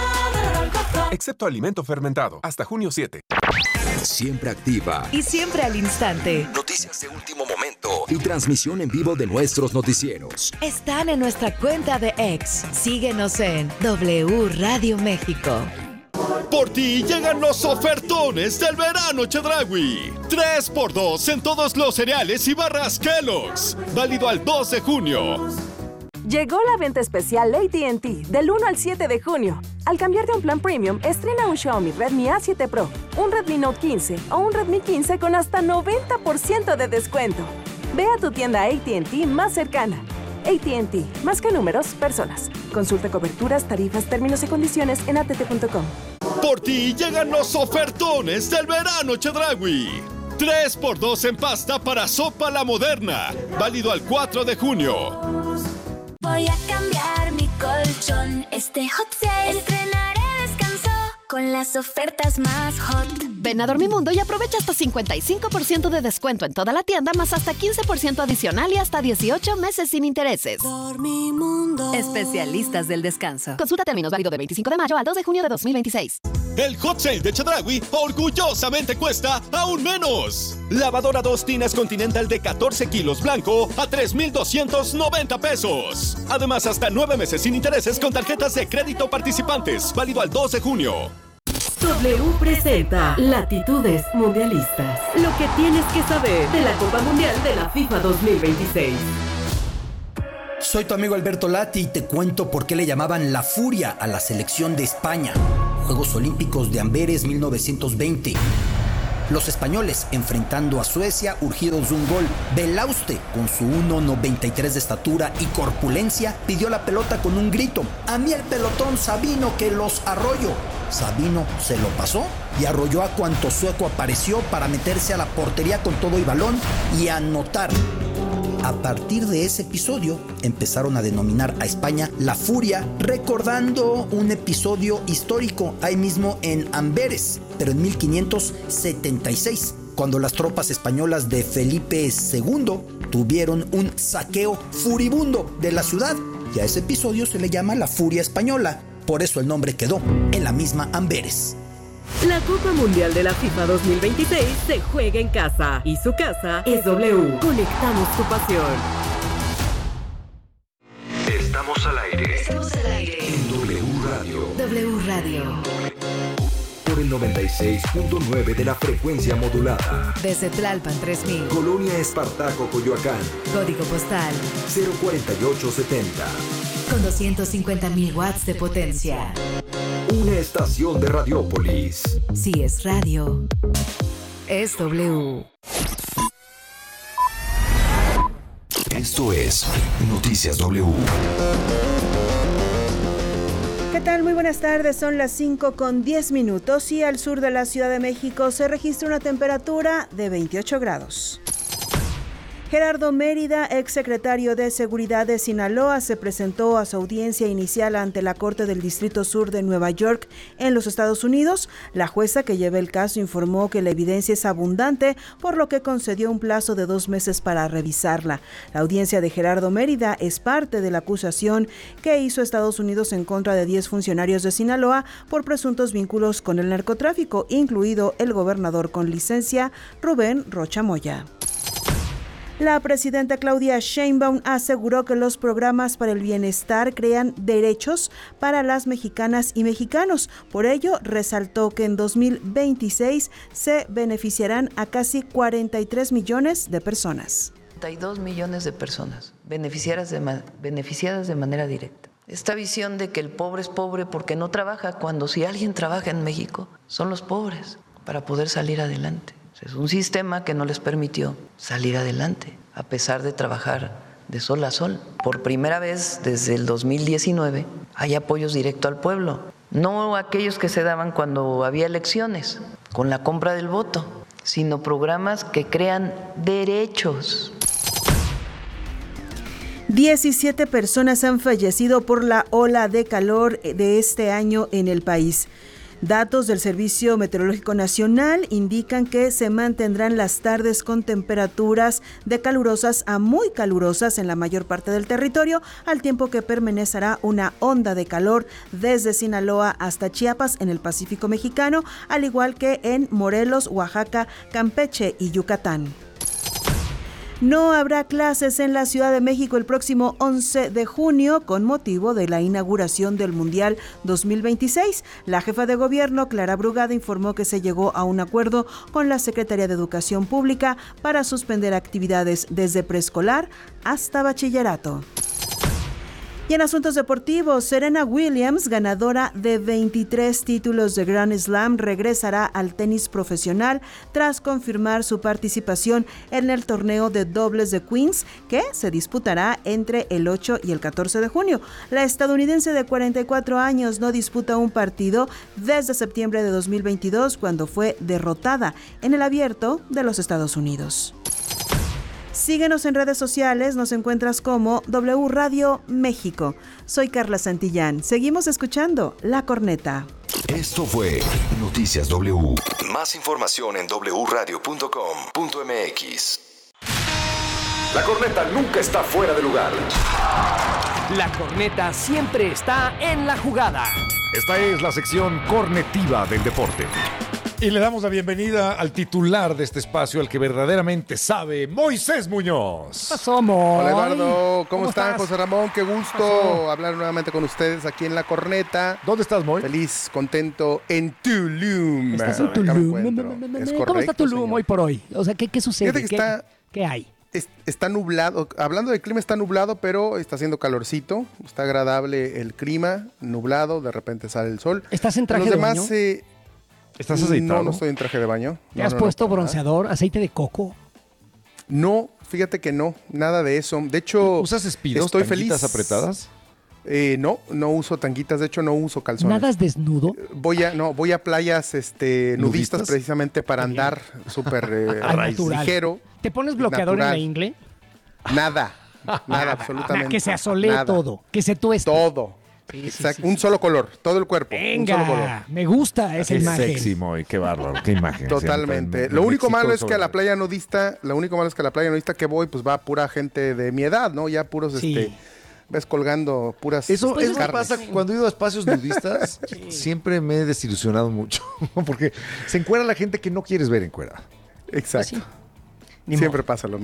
Excepto alimento fermentado. Hasta junio siete. Siempre activa y siempre al instante. Noticias de último momento y transmisión en vivo de nuestros noticieros. Están en nuestra cuenta de X. Síguenos en W Radio México. Por ti llegan los ofertones del verano Chedraui. tres por dos en todos los cereales y barras Kellogg's. Válido al dos de junio. Llegó la venta especial A T and T del uno al siete de junio. Al cambiarte a un plan premium, estrena un Xiaomi Redmi A siete Pro, un Redmi Note quince o un Redmi quince con hasta noventa por ciento de descuento. Ve a tu tienda A T and T más cercana. A T and T, más que números, personas. Consulta coberturas, tarifas, términos y condiciones en a t t punto com. Por ti llegan los ofertones del verano Chedraui. tres por dos en pasta para sopa la moderna. Válido al cuatro de junio. Voy a cambiar mi colchón. Este hot sale estrenaré descanso con las ofertas más hot. Ven a Dormimundo y aprovecha hasta cincuenta y cinco por ciento de descuento en toda la tienda, más hasta quince por ciento adicional y hasta dieciocho meses sin intereses. Dormimundo. Especialistas del descanso. Consulta términos, válido del veinticinco de mayo al dos de junio de dos mil veintiséis. El Hot Sale de Chedraui orgullosamente cuesta aún menos. Lavadora dos tinas Continental de catorce kilos blanco a tres mil doscientos noventa pesos. Además, hasta nueve meses sin intereses con tarjetas de crédito participantes. Válido al dos de junio. W presenta Latitudes Mundialistas. Lo que tienes que saber de la Copa Mundial de la FIFA dos mil veintiséis. Soy tu amigo Alberto Lati y te cuento por qué le llamaban la Furia a la selección de España. Juegos Olímpicos de Amberes mil novecientos veinte. Los españoles enfrentando a Suecia urgidos de un gol. Belauste, con su uno noventa y tres de estatura y corpulencia, pidió la pelota con un grito. A mí el pelotón Sabino que los arroyo. Sabino se lo pasó y arrolló a cuanto sueco apareció para meterse a la portería con todo y balón y anotar. A partir de ese episodio empezaron a denominar a España la Furia, recordando un episodio histórico ahí mismo en Amberes, pero en mil quinientos setenta y seis, cuando las tropas españolas de Felipe segundo tuvieron un saqueo furibundo de la ciudad, y a ese episodio se le llama la Furia Española, por eso el nombre quedó en la misma Amberes. La Copa Mundial de la FIFA dos mil veintiséis se juega en casa y su casa es W. Conectamos tu pasión. Estamos al aire. Estamos al aire. En W Radio. W Radio. Por el noventa y seis punto nueve de la frecuencia modulada. Desde Tlalpan tres mil. Colonia Espartaco, Coyoacán. Código postal cero cuarenta y ocho setenta. Con doscientos cincuenta mil watts de potencia. Una estación de Radiópolis. Si es radio, es W. Esto es Noticias W. ¿Qué tal? Muy buenas tardes, son las cinco con diez minutos y al sur de la Ciudad de México se registra una temperatura de veintiocho grados. Gerardo Mérida, exsecretario de Seguridad de Sinaloa, se presentó a su audiencia inicial ante la Corte del Distrito Sur de Nueva York en los Estados Unidos. La jueza que lleva el caso informó que la evidencia es abundante, por lo que concedió un plazo de dos meses para revisarla. La audiencia de Gerardo Mérida es parte de la acusación que hizo Estados Unidos en contra de diez funcionarios de Sinaloa por presuntos vínculos con el narcotráfico, incluido el gobernador con licencia, Rubén Rocha Moya. La presidenta Claudia Sheinbaum aseguró que los programas para el bienestar crean derechos para las mexicanas y mexicanos. Por ello, resaltó que en dos mil veintiséis se beneficiarán a casi cuarenta y tres millones de personas. cuarenta y dos millones de personas beneficiadas de, beneficiadas de manera directa. Esta visión de que el pobre es pobre porque no trabaja, cuando si alguien trabaja en México, son los pobres para poder salir adelante. Es un sistema que no les permitió salir adelante, a pesar de trabajar de sol a sol. Por primera vez desde el dos mil diecinueve hay apoyos directos al pueblo, no aquellos que se daban cuando había elecciones, con la compra del voto, sino programas que crean derechos. diecisiete personas han fallecido por la ola de calor de este año en el país. Datos del Servicio Meteorológico Nacional indican que se mantendrán las tardes con temperaturas de calurosas a muy calurosas en la mayor parte del territorio, al tiempo que permanecerá una onda de calor desde Sinaloa hasta Chiapas en el Pacífico mexicano, al igual que en Morelos, Oaxaca, Campeche y Yucatán. No habrá clases en la Ciudad de México el próximo once de junio con motivo de la inauguración del Mundial dos mil veintiséis. La jefa de gobierno, Clara Brugada, informó que se llegó a un acuerdo con la Secretaría de Educación Pública para suspender actividades desde preescolar hasta bachillerato. Y en asuntos deportivos, Serena Williams, ganadora de veintitrés títulos de Grand Slam, regresará al tenis profesional tras confirmar su participación en el torneo de dobles de Queens, que se disputará entre el ocho y el catorce de junio. La estadounidense de cuarenta y cuatro años no disputa un partido desde septiembre de dos mil veintidós, cuando fue derrotada en el Abierto de los Estados Unidos. Síguenos en redes sociales, nos encuentras como W Radio México. Soy Carla Santillán. Seguimos escuchando La Corneta. Esto fue Noticias W. Más información en doble u radio punto com punto m x. La Corneta nunca está fuera de lugar. La Corneta siempre está en la jugada. Esta es la sección cornetiva del deporte. Y le damos la bienvenida al titular de este espacio, al que verdaderamente sabe, Moisés Muñoz. Somos. Hola Eduardo, ¿cómo, ¿Cómo están? estás? José Ramón, qué gusto hablar nuevamente con ustedes aquí en La Corneta. ¿Dónde estás, Moy? Feliz, contento en Tulum. ¿Estás en Acá me Tulum? encuentro. Es ¿Cómo correcto, está Tulum señor. hoy por hoy? O sea, ¿qué, qué sucede? Fíjate que ¿Qué, está- ¿Qué hay? Es- está nublado, hablando del clima, está nublado, pero está haciendo calorcito, está agradable el clima, nublado, de repente sale el sol. ¿Estás en traje Los de demás, baño? eh, ¿Estás aceitado? No, no estoy en traje de baño. ¿Te No, has no, no, puesto para nada. bronceador, aceite de coco? No, fíjate que no, nada de eso. De hecho, ¿Usas espidos, estoy tanguitas feliz. apretadas? Eh, no, no uso tanguitas, de hecho no uso calzones. ¿Nadas desnudo? Voy a, no, voy a playas este, nudistas, ¿Nudistas? precisamente para andar súper eh, Al natural. ligero. ¿Te pones bloqueador en la natural. ingle? Nada, nada, absolutamente. Que se asolee nada. todo, que se tueste. Todo. Sí, sí, Exacto, sí, un sí. solo color, todo el cuerpo. un solo color. Venga, me gusta esa Qué imagen. sexy, Moy, qué bárbaro, qué imagen. Totalmente. Siempre, Lo único México malo es que sobre- a la playa nudista, lo único malo es que a la playa nudista que voy, pues va pura gente de mi edad, ¿no? Ya puros, Sí. este, ves colgando puras Eso, pues, eso me carnes. pasa cuando he ido a espacios nudistas. Siempre me he desilusionado mucho. Porque se encuera la gente que no quieres ver encuera. Exacto. Pues sí. Ni Siempre pasa lo mismo.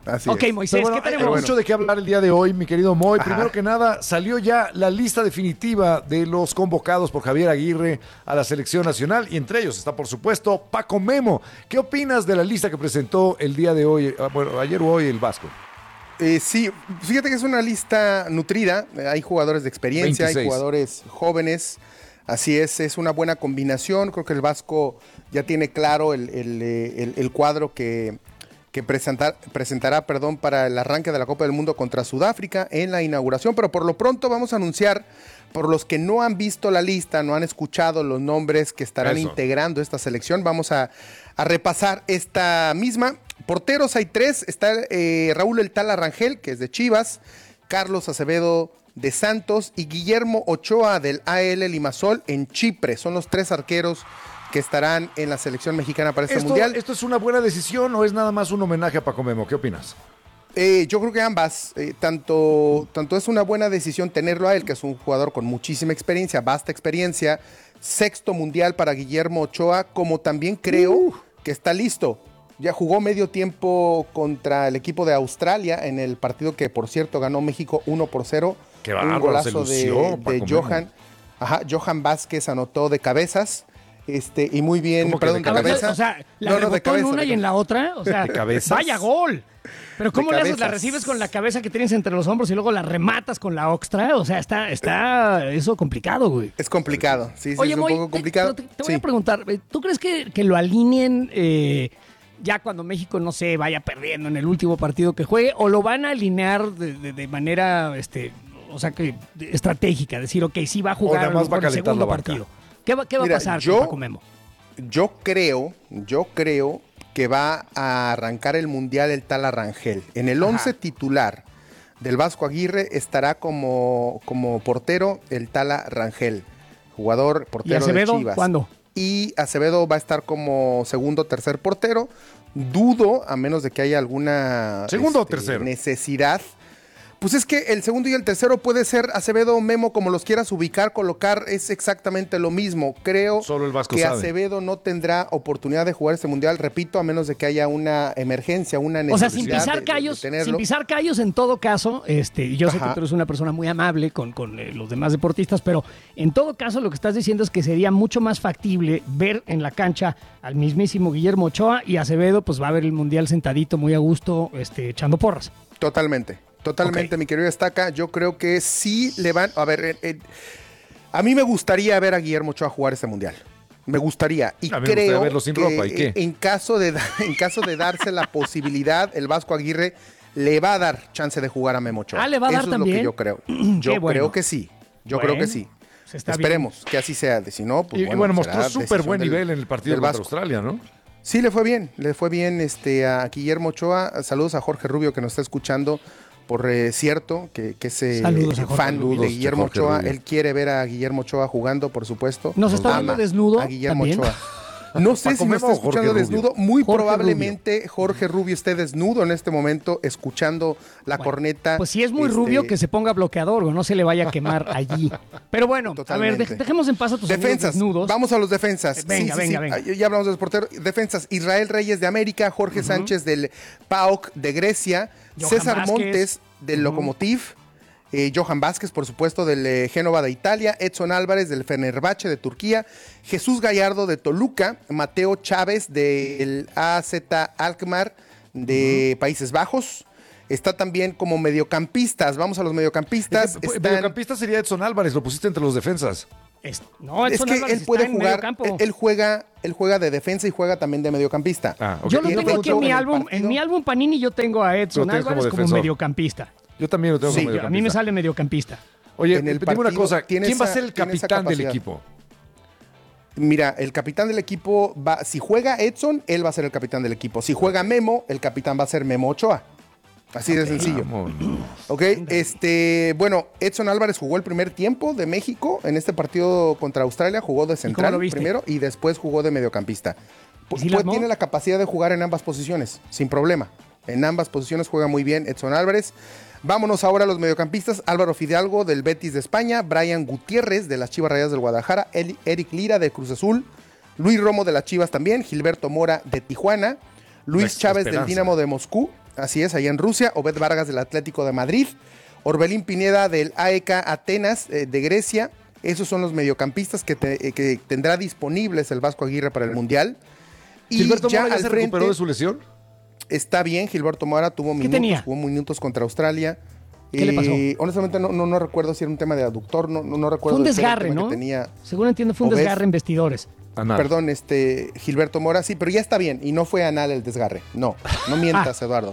Así ok, es. Moisés, Bueno, ¿qué tenemos? hay mucho de qué hablar el día de hoy, mi querido Moy. Ajá. Primero que nada, salió ya la lista definitiva de los convocados por Javier Aguirre a la selección nacional y entre ellos está, por supuesto, Paco Memo. ¿Qué opinas de la lista que presentó el día de hoy, bueno, ayer o hoy el Vasco? Eh, sí, fíjate que es una lista nutrida. Eh, Hay jugadores de experiencia, veintiséis. hay jugadores jóvenes. Así es, es una buena combinación. Creo que el Vasco ya tiene claro el, el, eh, el- el cuadro que, que presentar- presentará perdón, para el arranque de la Copa del Mundo contra Sudáfrica en la inauguración. Pero por lo pronto vamos a anunciar, por los que no han visto la lista, no han escuchado los nombres que estarán Eso. integrando esta selección, vamos a, a repasar esta misma. Porteros hay tres, está eh, Raúl El Tala Rangel, que es de Chivas, Carlos Acevedo de Santos y Guillermo Ochoa del A L Limassol en Chipre. Son los tres arqueros que estarán en la selección mexicana para este ¿Esto, mundial. ¿Esto es una buena decisión o es nada más un homenaje a Paco Memo? ¿Qué opinas? Eh, yo creo que ambas, eh, tanto, tanto es una buena decisión tenerlo a él, que es un jugador con muchísima experiencia, vasta experiencia, sexto mundial para Guillermo Ochoa, como también creo uh. que está listo. Ya jugó medio tiempo contra el equipo de Australia en el partido que, por cierto, ganó México uno por cero. Qué un bárbaro, golazo se lució, de, Paco de Memo. Johan. Ajá, Johan Vázquez anotó de cabezas. Este, y muy bien, ¿Cómo que perdón, de de cabeza? cabeza. O sea, la No, no, de rebotó en cabeza, una de y en la otra. O sea, ¿De cabezas? vaya gol. Pero ¿cómo De le haces? La cabezas. recibes con la cabeza que tienes entre los hombros y luego la rematas con la oxtra. O sea, está, está eso complicado, güey. Es complicado, sí, sí, Oye, es un Moy, poco te- complicado. Te, te voy Sí. a preguntar, eh, ¿tú crees que, que lo alineen eh, ya cuando México, no sé, vaya perdiendo en el último partido que juegue? ¿O lo van a alinear de, de- de manera, este, o sea, que de- estratégica? Decir, ok, sí va a jugar nada a lo más mejor va a el calentar segundo la banca. partido. ¿Qué va, qué va Mira, a pasar yo- con Paco Memo? Yo creo, yo creo que va a arrancar el Mundial el Tala Rangel. En el once titular del Vasco Aguirre estará como, como portero el Tala Rangel, jugador ¿Y portero Acevedo de Chivas. cuándo? Y Acevedo va a estar como segundo o tercer portero. Dudo, a menos de que haya alguna ¿Segundo o este, tercero? necesidad. Pues es que el segundo y el tercero puede ser Acevedo o Memo, como los quieras ubicar, colocar, es exactamente lo mismo. Creo Solo el Vasco que sabe. Acevedo no tendrá oportunidad de jugar este mundial, repito, a menos de que haya una emergencia, una O necesidad. sea, sin pisar de- de callos, sin tenerlo. pisar callos en todo caso, este, y yo sé Ajá. que tú eres una persona muy amable con, con eh, los demás deportistas, pero en todo caso lo que estás diciendo es que sería mucho más factible ver en la cancha al mismísimo Guillermo Ochoa y Acevedo, pues va a ver el mundial sentadito muy a gusto, este, echando porras. Totalmente, totalmente, mi querido Estaca. Yo creo que sí le van. A ver, eh, eh, a mí me gustaría ver a Guillermo Ochoa jugar este mundial. Me gustaría. Y A mí me creo gustaría verlo sin que ropa, ¿y qué? eh, En, caso de, da- en caso de darse la posibilidad, el Vasco Aguirre le va a dar chance de jugar a Memo Ochoa. Ah, ¿le va a dar Eso también? es lo que yo creo. Qué Yo bueno. creo que sí. Yo Bueno, creo que sí. se está Esperemos que así sea. De, si no, pues Y y bueno, bueno, será mostró súper decisión buen del- nivel en el partido del contra Vasco. Australia, ¿no? Sí, le fue bien, le fue bien este, a Guillermo Ochoa. Saludos a Jorge Rubio que nos está escuchando, por eh, cierto, que, que es eh, Saludos a Jorge fan Rubio. de Guillermo Jorge Ochoa. Rubio. Él quiere ver a Guillermo Ochoa jugando, por supuesto. ¿Nos está Ama viendo desnudo a Guillermo también? Ochoa. No sé Paco si me Memo está o Jorge escuchando Rubio. desnudo. Muy Jorge probablemente Jorge Rubio esté desnudo en este momento, escuchando la corneta. Pues si es muy este, rubio, que se ponga bloqueador o no se le vaya a quemar allí. Pero bueno, a ver, Totalmente. dej- dejemos en paz a tus amigos Defensas, desnudos. vamos a los defensas. Eh, venga, Sí, sí, venga, sí. venga. Ah, Ya hablamos de los porteros. Defensas, Israel Reyes de América, Jorge Sánchez del P A O K de Grecia, Johan César Vázquez. Montes del Ujú. Lokomotiv, eh, Johan Vázquez, por supuesto, del eh, Génova de Italia, Edson Álvarez del Fenerbahce de Turquía, Jesús Gallardo de Toluca, Mateo Chávez del A Z Alkmaar de Países Bajos. Está también como mediocampistas. Vamos a los mediocampistas. Es que, pues, Están- mediocampista sería Edson Álvarez, lo pusiste entre los defensas. Es- no, es Edson que Álvarez él puede está en jugar, medio campo. él, él juega, él juega de defensa y juega también de mediocampista. Ah, ok. Yo lo Y tengo aquí en mi el álbum, en partido- mi álbum Panini yo tengo a Edson Lo tienes como Álvarez como, defensor. mediocampista. Yo también lo tengo Sí, como A mí me mediocampista. sale mediocampista. Oye, en el dime una partido cosa, tiene ¿quién va a esa- ser el tiene esa capitán del capacidad. equipo? Mira, el capitán del equipo va, si juega Edson, él va a ser el capitán del equipo. Si juega Memo, el capitán va a ser Memo Ochoa. Así de sencillo. Vámonos. Ok, este, bueno, Edson Álvarez jugó el primer tiempo de México en este partido contra Australia, jugó de central lo viste? primero y después jugó de mediocampista. Pu- ¿Y sí la pues armó? tiene la capacidad de jugar en ambas posiciones, sin problema. En ambas posiciones juega muy bien Edson Álvarez. Vámonos ahora a los mediocampistas. Álvaro Fidalgo del Betis de España, Brian Gutiérrez de las Chivas Rayadas del Guadalajara, Eli- Eric Lira de Cruz Azul, Luis Romo de las Chivas también, Gilberto Mora de Tijuana, Luis La Chávez del esperanza. Dinamo de Moscú, así es, allá en Rusia, Obed Vargas del Atlético de Madrid, Orbelín Pineda del A E K Atenas eh, de Grecia. Esos son los mediocampistas que, te, eh, que tendrá disponibles el Vasco Aguirre para el Mundial. Y ¿Gilberto ya Mora ya al se frente, recuperó de su lesión? Está bien, Gilberto Mora tuvo minutos, tenía? jugó minutos contra Australia. ¿Qué le pasó? Honestamente no, no, no recuerdo si era un tema de aductor, no, no, no recuerdo. Fue un el tema desgarre, que ¿no? Tenía Según entiendo, fue un Obed. desgarre en vestidores. Anal. Perdón, este Gilberto Mora, sí, pero ya está bien y no fue anal el desgarre. No, no mientas, Eduardo.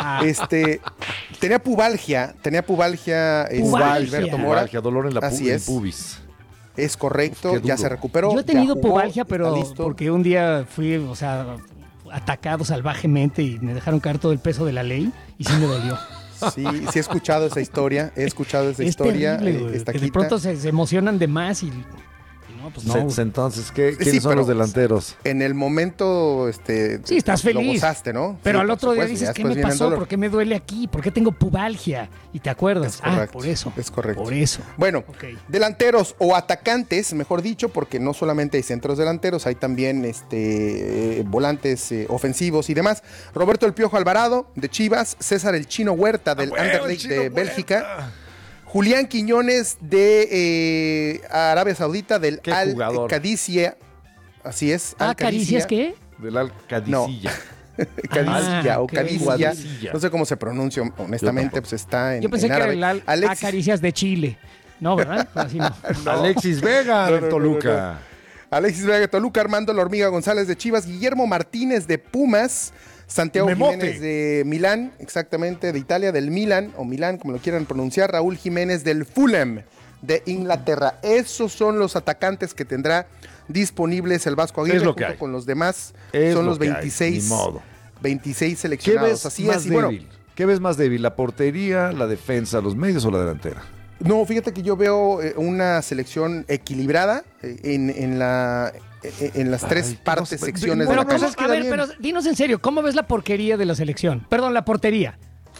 Este tenía pubalgia, tenía pubalgia, este, Pubalgia. Gilberto Mora. Pubalgia, dolor en la pu- Así en es. pubis. Es correcto, Pues qué ya duro. se recuperó. Yo he tenido ya jugó, pubalgia, está pero listo. porque un día fui, o sea, atacado salvajemente y me dejaron caer todo el peso de la ley y sí me dolió. Sí, sí he escuchado esa historia, he escuchado esa Es historia. terrible, eh, güey, está que de quita. pronto se, se emocionan de más y, y no, pues no. Se- güey. se- entonces, ¿qué, ¿quiénes Sí, son pero los delanteros? En el momento, este, Sí, estás lo feliz. gozaste, ¿no? Pero Sí, al por otro día supuesto, dices, ya ¿qué después me viene el pasó? dolor. ¿Por qué me duele aquí? ¿Por qué tengo pubalgia? Y te acuerdas. Es Ah, correcto, por eso. es correcto. Por eso. Bueno, Ok. delanteros o atacantes, mejor dicho, porque no solamente hay centros delanteros, hay también este, eh, volantes eh, ofensivos y demás. Roberto El Piojo Alvarado, de Chivas. César El Chino Huerta, del huevo, el Anderlecht Chino de Huerta. Bélgica. Julián Quiñones, de eh, Arabia Saudita, del Qué Al jugador. Qadisiyah. Así es. Ah, Al ¿caricias Qadisiyah. qué? Del Alcadicilla. Cadicilla Ah, o ok. Cadicilla. Guadicilla. No sé cómo se pronuncia, honestamente, pues está en, Yo pensé en que era árabe. el al- Alexis- Acaricias de Chile. No, ¿verdad? Pero así no. Alexis Vega No, del no, no, Toluca. no, no. Alexis Vega de Toluca, Armando La Hormiga González de Chivas, Guillermo Martínez de Pumas, Santiago Memote. Jiménez de Milán, exactamente, de Italia, del Milan, o Milán, como lo quieran pronunciar, Raúl Jiménez del Fulham de Inglaterra. Esos son los atacantes que tendrá disponibles el Vasco Aguirre, Es lo que junto hay. con los demás. Es son lo los que hay, veintiséis, ni modo. veintiséis ¿Qué seleccionados. ves Así más es. Y bueno, débil? ¿Qué ves más débil? ¿La portería, la defensa, los medios o la delantera? no, fíjate que yo veo eh, una selección equilibrada eh, en, en la eh, en las tres Ay, qué partes, cosa- secciones Bueno, de la Pero, cancha. ¿cómo- a ver, pero dinos en serio, ¿cómo ves la porquería de la selección? Perdón, la portería.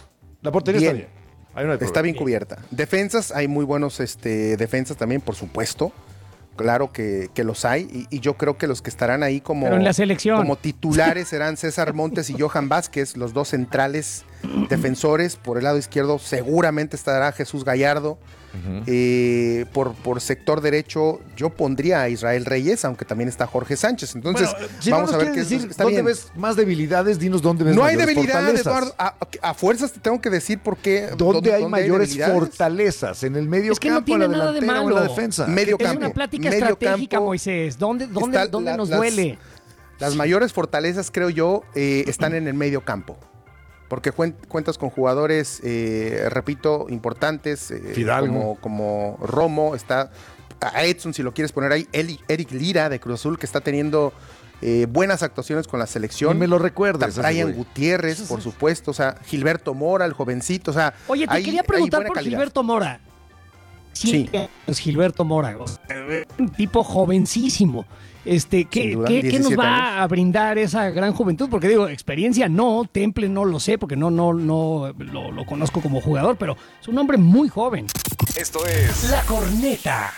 La portería Bien. está bien. Ahí no hay Está problema. bien cubierta. Defensas, hay muy buenos este, defensas también, por supuesto. Claro que, que los hay. Y, y yo creo que los que estarán ahí como, Pero en la selección. como titulares serán César Montes y Johan Vázquez, los dos centrales defensores. Por el lado izquierdo seguramente estará Jesús Gallardo. Eh, por, por sector derecho yo pondría a Israel Reyes, aunque también está Jorge Sánchez. Entonces, Bueno, si vamos no a nos ver qué quieres es- decir, está ¿dónde bien. ves más debilidades? Dinos dónde ves No hay mayores debilidad, fortalezas. Eduardo. A, a fuerzas te tengo que decir por qué. ¿Dónde hay mayores debilidades? fortalezas? ¿En el medio Es que no campo, en tiene la nada de delantera o en malo. la defensa? Medio Es campo. una plática medio estratégica, campo. Moisés. ¿Dónde, dónde, Está dónde la- nos las- duele? Las mayores fortalezas, creo yo, eh, están en el medio campo. Porque cuen- cuentas con jugadores, eh, repito, importantes, eh, Fidalgo. como, como Romo, está a Edson, si lo quieres poner ahí, Eli- Eric Lira de Cruz Azul, que está teniendo eh, buenas actuaciones con la selección. Ni me lo recuerdes, Está ese Brian güey. Gutiérrez, por supuesto, o sea, Gilberto Mora, el jovencito, o sea, Oye, te hay- quería hay preguntar buena por calidad. Gilberto Mora. Sí. Es Gilberto Mora. o sea, un tipo jovencísimo. Este, ¿qué, Sin duda, qué- qué nos diecisiete va años. a brindar esa gran juventud? Porque digo, experiencia no, Temple no lo sé, porque no, no, no lo, lo conozco como jugador, pero es un hombre muy joven. Esto es La Corneta.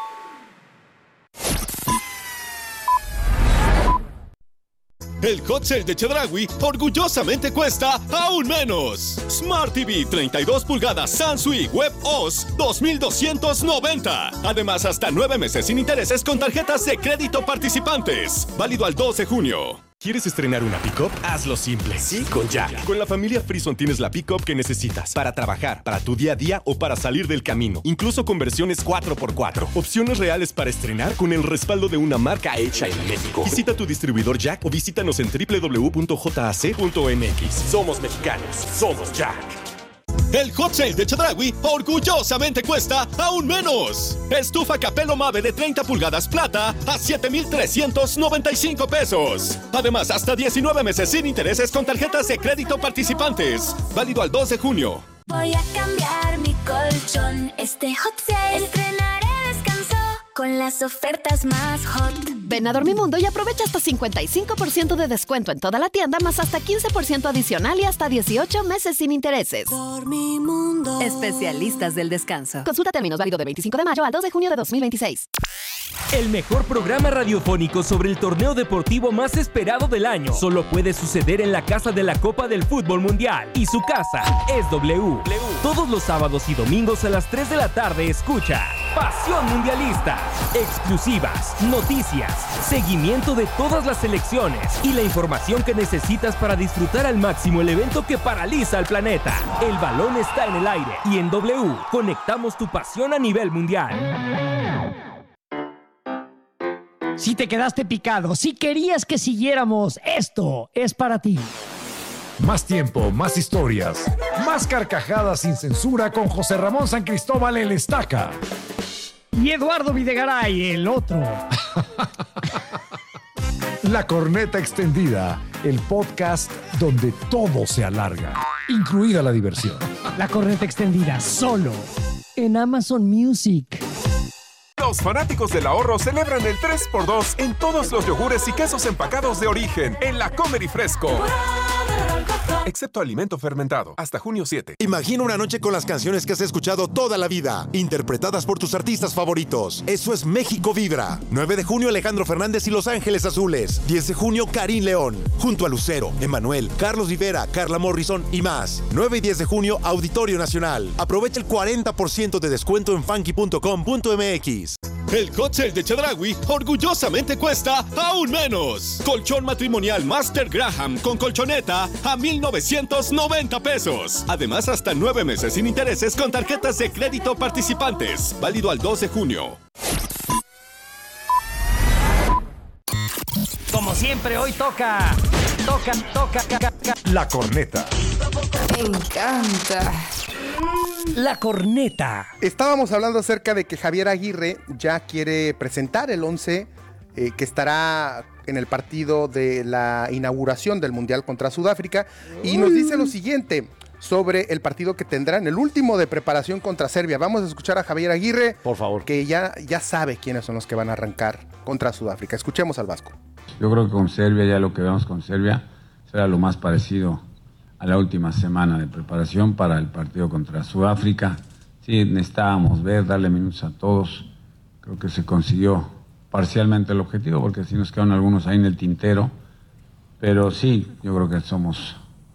El hot sale de Chedraui orgullosamente cuesta aún menos. Smart T V treinta y dos pulgadas Samsung Web O S dos mil doscientos noventa. Además, hasta nueve meses sin intereses con tarjetas de crédito participantes. Válido al dos de junio. ¿Quieres estrenar una pick-up? Hazlo simple. Sí, con Jack. Con la familia Frison tienes la pick-up que necesitas para trabajar, para tu día a día o para salir del camino. Incluso con versiones cuatro por cuatro. Opciones reales para estrenar con el respaldo de una marca hecha en México. Visita tu distribuidor Jack o visítanos en doble u doble u doble u punto jac punto m x. Somos mexicanos. Somos Jack. El hot sale de Chedraui orgullosamente cuesta aún menos. Estufa Capello Mave de treinta pulgadas plata a siete mil trescientos noventa y cinco pesos. Además, hasta diecinueve meses sin intereses con tarjetas de crédito participantes. Válido al dos de junio. Voy a cambiar mi colchón. Este hot sale estrenaré descanso con las ofertas más hot. Ven a Dormimundo y aprovecha hasta cincuenta y cinco por ciento de descuento en toda la tienda, más hasta quince por ciento adicional y hasta dieciocho meses sin intereses. Especialistas del descanso. Consulta términos, válido de veinticinco de mayo al dos de junio de dos mil veintiséis. El mejor programa radiofónico sobre el torneo deportivo más esperado del año solo puede suceder en la casa de la Copa del Fútbol Mundial. Y su casa es W. Todos los sábados y domingos a las tres de la tarde escucha Pasión Mundialista. Exclusivas, noticias, seguimiento de todas las selecciones y la información que necesitas para disfrutar al máximo el evento que paraliza al planeta. El balón está en el aire y en W conectamos tu pasión a nivel mundial. Si te quedaste picado, si querías que siguiéramos, esto es para ti. Más tiempo, más historias, más carcajadas sin censura con José Ramón San Cristóbal el Estaca. Y Eduardo Videgaray, el otro. La Corneta Extendida, el podcast donde todo se alarga, incluida la diversión. La Corneta Extendida, solo en Amazon Music. Los fanáticos del ahorro celebran el tres por dos en todos los yogures y quesos empacados de origen en la Comer y Fresco. Excepto alimento fermentado, hasta junio siete. Imagina una noche con las canciones que has escuchado toda la vida, interpretadas por tus artistas favoritos. Eso es México Vibra. nueve de junio, Alejandro Fernández y Los Ángeles Azules. diez de junio, Karim León. Junto a Lucero, Emmanuel, Carlos Rivera, Carla Morrison y más. nueve y diez de junio, Auditorio Nacional. Aprovecha el cuarenta por ciento de descuento en funky punto com punto m x. El hot sale de Chedraui orgullosamente cuesta aún menos. Colchón matrimonial Master Graham con colchoneta a mil novecientos noventa pesos. Además, hasta nueve meses sin intereses con tarjetas de crédito participantes. Válido al dos de junio. Como siempre, hoy toca, toca, toca, toca. La Corneta. Me encanta. La Corneta. Estábamos hablando acerca de que Javier Aguirre ya quiere presentar el once eh, que estará en el partido de la inauguración del Mundial contra Sudáfrica y nos dice lo siguiente sobre el partido que tendrán, el último de preparación contra Serbia. Vamos a escuchar a Javier Aguirre, por favor, que ya, ya sabe quiénes son los que van a arrancar contra Sudáfrica. Escuchemos al Vasco. Yo creo que con Serbia, ya lo que vemos con Serbia, será lo más parecido a la última semana de preparación para el partido contra Sudáfrica. Sí, necesitábamos ver, darle minutos a todos. Creo que se consiguió parcialmente el objetivo, porque sí nos quedaron algunos ahí en el tintero. Pero sí, yo creo que somos...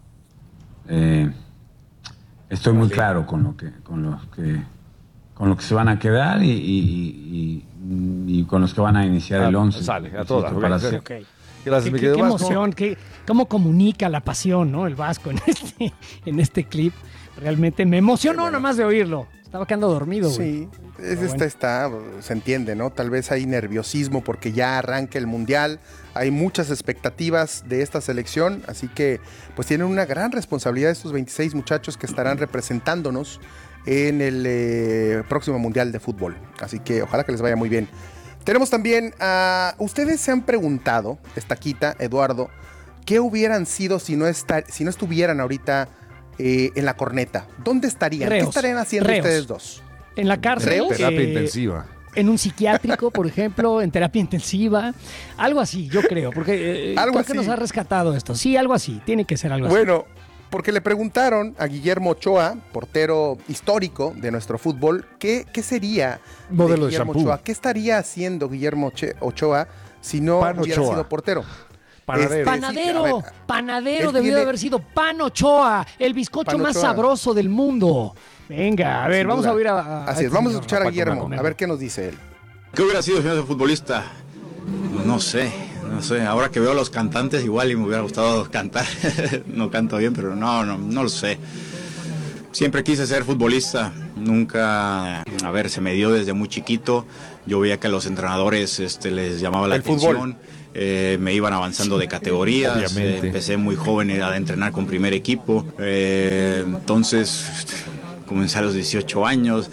Eh, estoy muy claro con lo que, con los que, con lo que se van a quedar y, y, y, y con los que van a iniciar el once. Sale, a todas. Okay, okay. Gracias, qué, qué, qué emoción, qué, cómo comunica la pasión, ¿no? El Vasco en este, en este clip. Realmente me emocionó bueno. Nada más de oírlo. Estaba quedando dormido, güey. Sí, es, bueno. está, está, se entiende, ¿no? Tal vez hay nerviosismo porque ya arranca el Mundial. Hay muchas expectativas de esta selección, así que pues tienen una gran responsabilidad estos veintiséis muchachos que estarán representándonos en el eh, próximo Mundial de Fútbol. Así que ojalá que les vaya muy bien. Tenemos también a... Uh, ustedes se han preguntado, Estaquita, Eduardo, ¿qué hubieran sido si no, estar, si no estuvieran ahorita eh, en la corneta? ¿Dónde estarían? Reos, ¿Qué estarían haciendo reos. ustedes dos? En la cárcel. ¿Reos? Terapia eh, intensiva. En un psiquiátrico, por ejemplo, en terapia intensiva. Algo así, yo creo, porque eh, algo creo así. que nos ha rescatado esto. Sí, algo así, tiene que ser algo bueno, así. Bueno, porque le preguntaron a Guillermo Ochoa, portero histórico de nuestro fútbol, ¿qué, qué sería modelo de Guillermo de Ochoa? ¿Qué estaría haciendo Guillermo Ochoa si no Pan hubiera Ochoa. sido portero? Panadero, Este, panadero, sí, ver, panadero debió tiene... de haber sido Pan Ochoa, el bizcocho Pan más Ochoa. sabroso del mundo. Venga, a ver, Sin vamos duda. a oír a, a Así es, este vamos a señor, escuchar a Paco Guillermo, Maconero. a ver qué nos dice él. ¿Qué hubiera sido si no soy futbolista? No sé, no sé. Ahora que veo a los cantantes igual y me hubiera gustado cantar. No canto bien, pero no, no, no lo sé. Siempre quise ser futbolista. Nunca, a ver, se me dio desde muy chiquito. Yo veía que a los entrenadores este, les llamaba la El atención. fútbol. Eh, me iban avanzando de categorías. Obviamente. Eh, empecé muy joven a entrenar con primer equipo. Eh, entonces, comencé a los dieciocho años.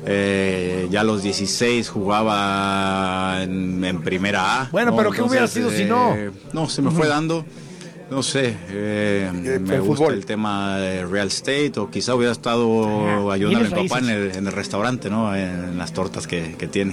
Eh, ya a los dieciséis jugaba en, en primera A. Bueno, ¿no? pero ¿qué hubiera Entonces, sido si no? eh, no, se me fue dando. No sé, eh, Eh, me el gusta fútbol. el tema de real estate o quizá hubiera estado Ah, ayudando a mi bienes papá en raíces. el, en el restaurante, ¿no? En, en las tortas que, que tiene.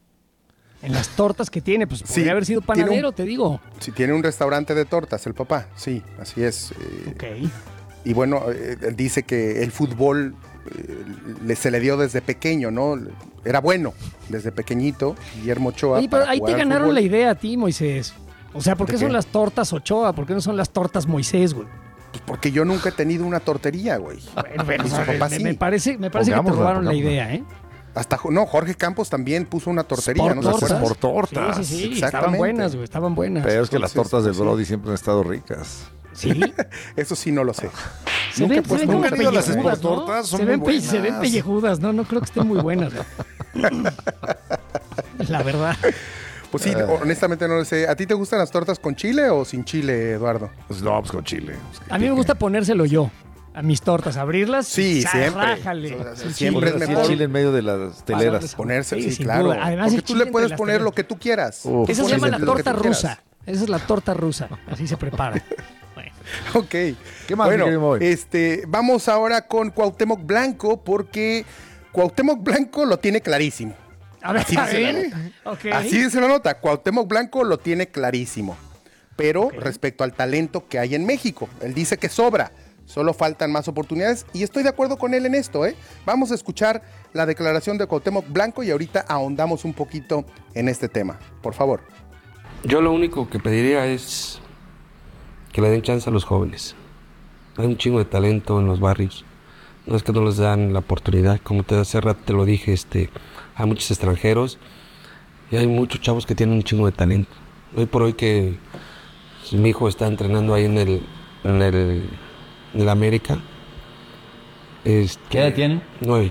En las tortas que tiene, pues Sí, podría haber sido tiene panadero, un- te digo. Si tiene un restaurante de tortas, el papá, sí, así es. eh, Ok. y bueno, eh, él dice que el fútbol eh, le, se le dio desde pequeño, ¿no? Era bueno desde pequeñito, Guillermo Ochoa. Oye, pero para ahí te jugar al ganaron fútbol. la idea a ti, Moisés. O sea, ¿por qué ¿De son qué? las tortas Ochoa? ¿Por qué no son las tortas Moisés, güey? Pues porque yo nunca he tenido una tortería, güey. Bueno, bueno, Y su o sea, papá me, sí. me parece, me parece que te Pongámosla, robaron la pongámosla. idea, ¿eh? Hasta, no, Jorge Campos también puso una tortería, Sport ¿no? ¿Se tortas. acuerdan? Por tortas. Sí, sí, sí, estaban Exactamente. buenas, güey, estaban buenas. Pero es que las Entonces, tortas del sí. Brody siempre han estado ricas. ¿Sí? Eso sí no lo sé. Se Nunca he ven, se puesto ven como una ido a las pellejudas, Sport ¿no? tortas, son Se ven, muy pe- se ven buenas. pellejudas, no, no creo que estén muy buenas. güey. La verdad. Pues sí, honestamente no lo sé. ¿A ti te gustan las tortas con chile o sin chile, Eduardo? Pues no, pues con chile. A mí me gusta ponérselo yo a mis tortas, abrirlas. Sí, sa- siempre. Rájale. O sea, Sin siempre chile. es Sí, mejor. chile en medio de las teleras. Ponerse, Sí, sí, sin claro. duda. Además, Porque el tú chile le entre puedes las poner teleras. lo que tú quieras. Uf. Tú Esa se pones llama el- la lo que torta tú quieras. rusa. Esa es la torta rusa. Así se prepara. Bueno. Ok. ¿Qué más, mi Bueno, querido Moy? este, vamos ahora con Cuauhtémoc Blanco porque Cuauhtémoc Blanco lo tiene clarísimo. A ver, Así a dice la ver. nota. Ok. Así dice la nota. Cuauhtémoc Blanco lo tiene clarísimo. Pero respecto al talento que hay en México, él dice que sobra. Solo faltan más oportunidades y estoy de acuerdo con él en esto, ¿eh? Vamos a escuchar la declaración de Cuauhtémoc Blanco y ahorita ahondamos un poquito en este tema. Por favor. Yo lo único que pediría es que le den chance a los jóvenes. Hay un chingo de talento en los barrios. No es que no les dan la oportunidad, como te hace rato te lo dije, este, hay muchos extranjeros y hay muchos chavos que tienen un chingo de talento. Hoy por hoy que pues, mi hijo está entrenando ahí en el, en el, en el América. Este, ¿Qué edad tiene? Nueve.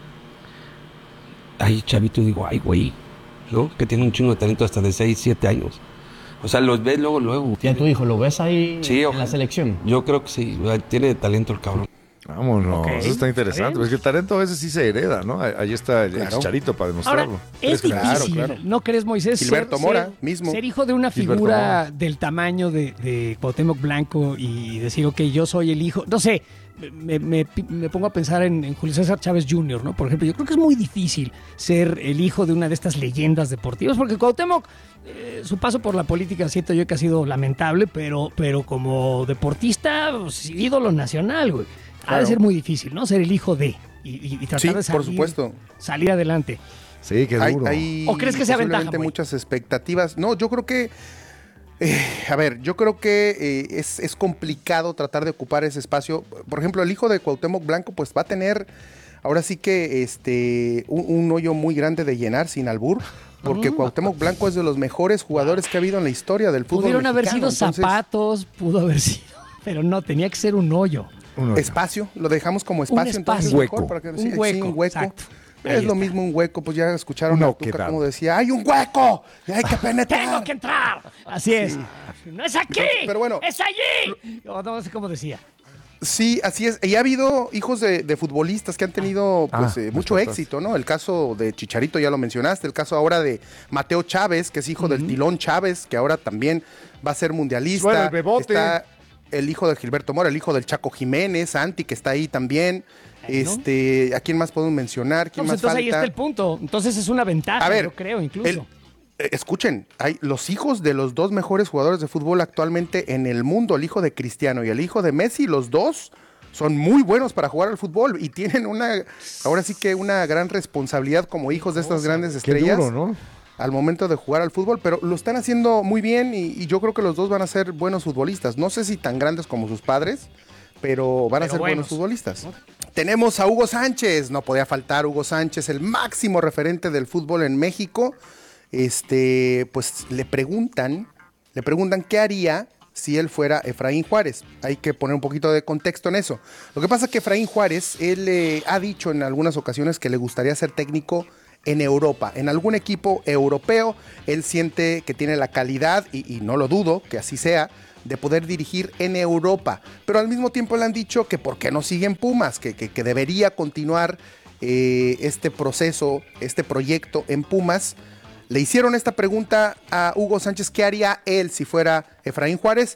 Ahí chavito digo, ay güey, ¿no? Que tiene un chingo de talento hasta de seis, siete años. O sea, los ves luego, luego. ¿Tiene tu hijo? ¿Lo ves ahí Sí, en ojalá. la selección? Yo creo que sí, tiene talento el cabrón. Vámonos, Ok. eso está interesante. Bien. Es que el talento a veces sí se hereda, ¿no? Ahí ahí está el, el Claro. Chicharito para Ahora, demostrarlo. es ¿Crees que- difícil, Claro, claro. ¿no crees, Moisés? Gilberto ser, Mora, ser- mismo. Ser hijo de una Gilberto figura Mora. del tamaño de, de Cuauhtémoc Blanco y decir, ok, yo soy el hijo. No sé, me, me- me pongo a pensar en, en Julio César Chávez junior, ¿no? Por ejemplo, yo creo que es muy difícil ser el hijo de una de estas leyendas deportivas, porque Cuauhtémoc, eh, su paso por la política, siento yo que ha sido lamentable, pero, pero como deportista, pues, ídolo nacional, güey. Ha Claro. de ser muy difícil, ¿no? Ser el hijo de y, y- y tratar Sí, de por salir, supuesto. salir adelante. Sí, qué Hay, duro. hay ¿O crees que sea ventaja, posiblemente güey? muchas expectativas. No, yo creo que, eh, a ver, yo creo que eh, es, es complicado tratar de ocupar ese espacio. Por ejemplo, el hijo de Cuauhtémoc Blanco, pues va a tener, ahora sí que este, un, un hoyo muy grande de llenar sin albur, porque Ah. Cuauhtémoc Blanco es de los mejores jugadores que ha habido en la historia del fútbol Pudieron haber mexicano. sido Entonces, zapatos, pudo haber sido, pero no, tenía que ser un hoyo. Uno- espacio, lo dejamos como espacio, espacio. entonces Un mejor hueco. para que- Un sí, sí, hueco, un hueco. exacto. Ahí Es lo está. mismo un hueco, pues ya escucharon Una a Tuca oquedad. como decía, ¡hay un hueco! y ¡Hay que penetrar! ¡Tengo que entrar! Así es. ¡No es aquí! Pero bueno. ¡Es allí! No, no sé cómo decía. Sí, así es. Y ha habido hijos de, de futbolistas que han tenido pues, Ah, eh, mucho muchas éxito, ¿no? El caso de Chicharito ya lo mencionaste, el caso ahora de Mateo Chávez, que es hijo del Tilón Chávez, que ahora también va a ser mundialista. Bueno, el Bebote. Está el hijo de Gilberto Mora, el hijo del Chaco Jiménez, Santi, que está ahí también. Bueno. Este, ¿a quién más podemos mencionar? No, ¿Quién pues más entonces ahí falta? está el punto. Entonces es una ventaja, A ver, yo creo, incluso. el- eh, escuchen, hay los hijos de los dos mejores jugadores de fútbol actualmente en el mundo, el hijo de Cristiano y el hijo de Messi, los dos son muy buenos para jugar al fútbol y tienen una, ahora sí que una gran responsabilidad como hijos de estas grandes Qué estrellas duro, ¿no? al momento de jugar al fútbol, pero lo están haciendo muy bien y, y yo creo que los dos van a ser buenos futbolistas. No sé si tan grandes como sus padres, pero van a Pero ser buenos buenos. futbolistas. Tenemos a Hugo Sánchez, no podía faltar Hugo Sánchez, el máximo referente del fútbol en México. Este, pues le preguntan, le preguntan qué haría si él fuera Efraín Juárez. Hay que poner un poquito de contexto en eso. Lo que pasa es que Efraín Juárez, él eh, ha dicho en algunas ocasiones que le gustaría ser técnico en Europa, en algún equipo europeo. Él siente que tiene la calidad, y, y no lo dudo que así sea, de poder dirigir en Europa. Pero al mismo tiempo le han dicho que por qué no sigue en Pumas, que, que, que debería continuar eh, este proceso, este proyecto en Pumas. Le hicieron esta pregunta a Hugo Sánchez, ¿qué haría él si fuera Efraín Juárez?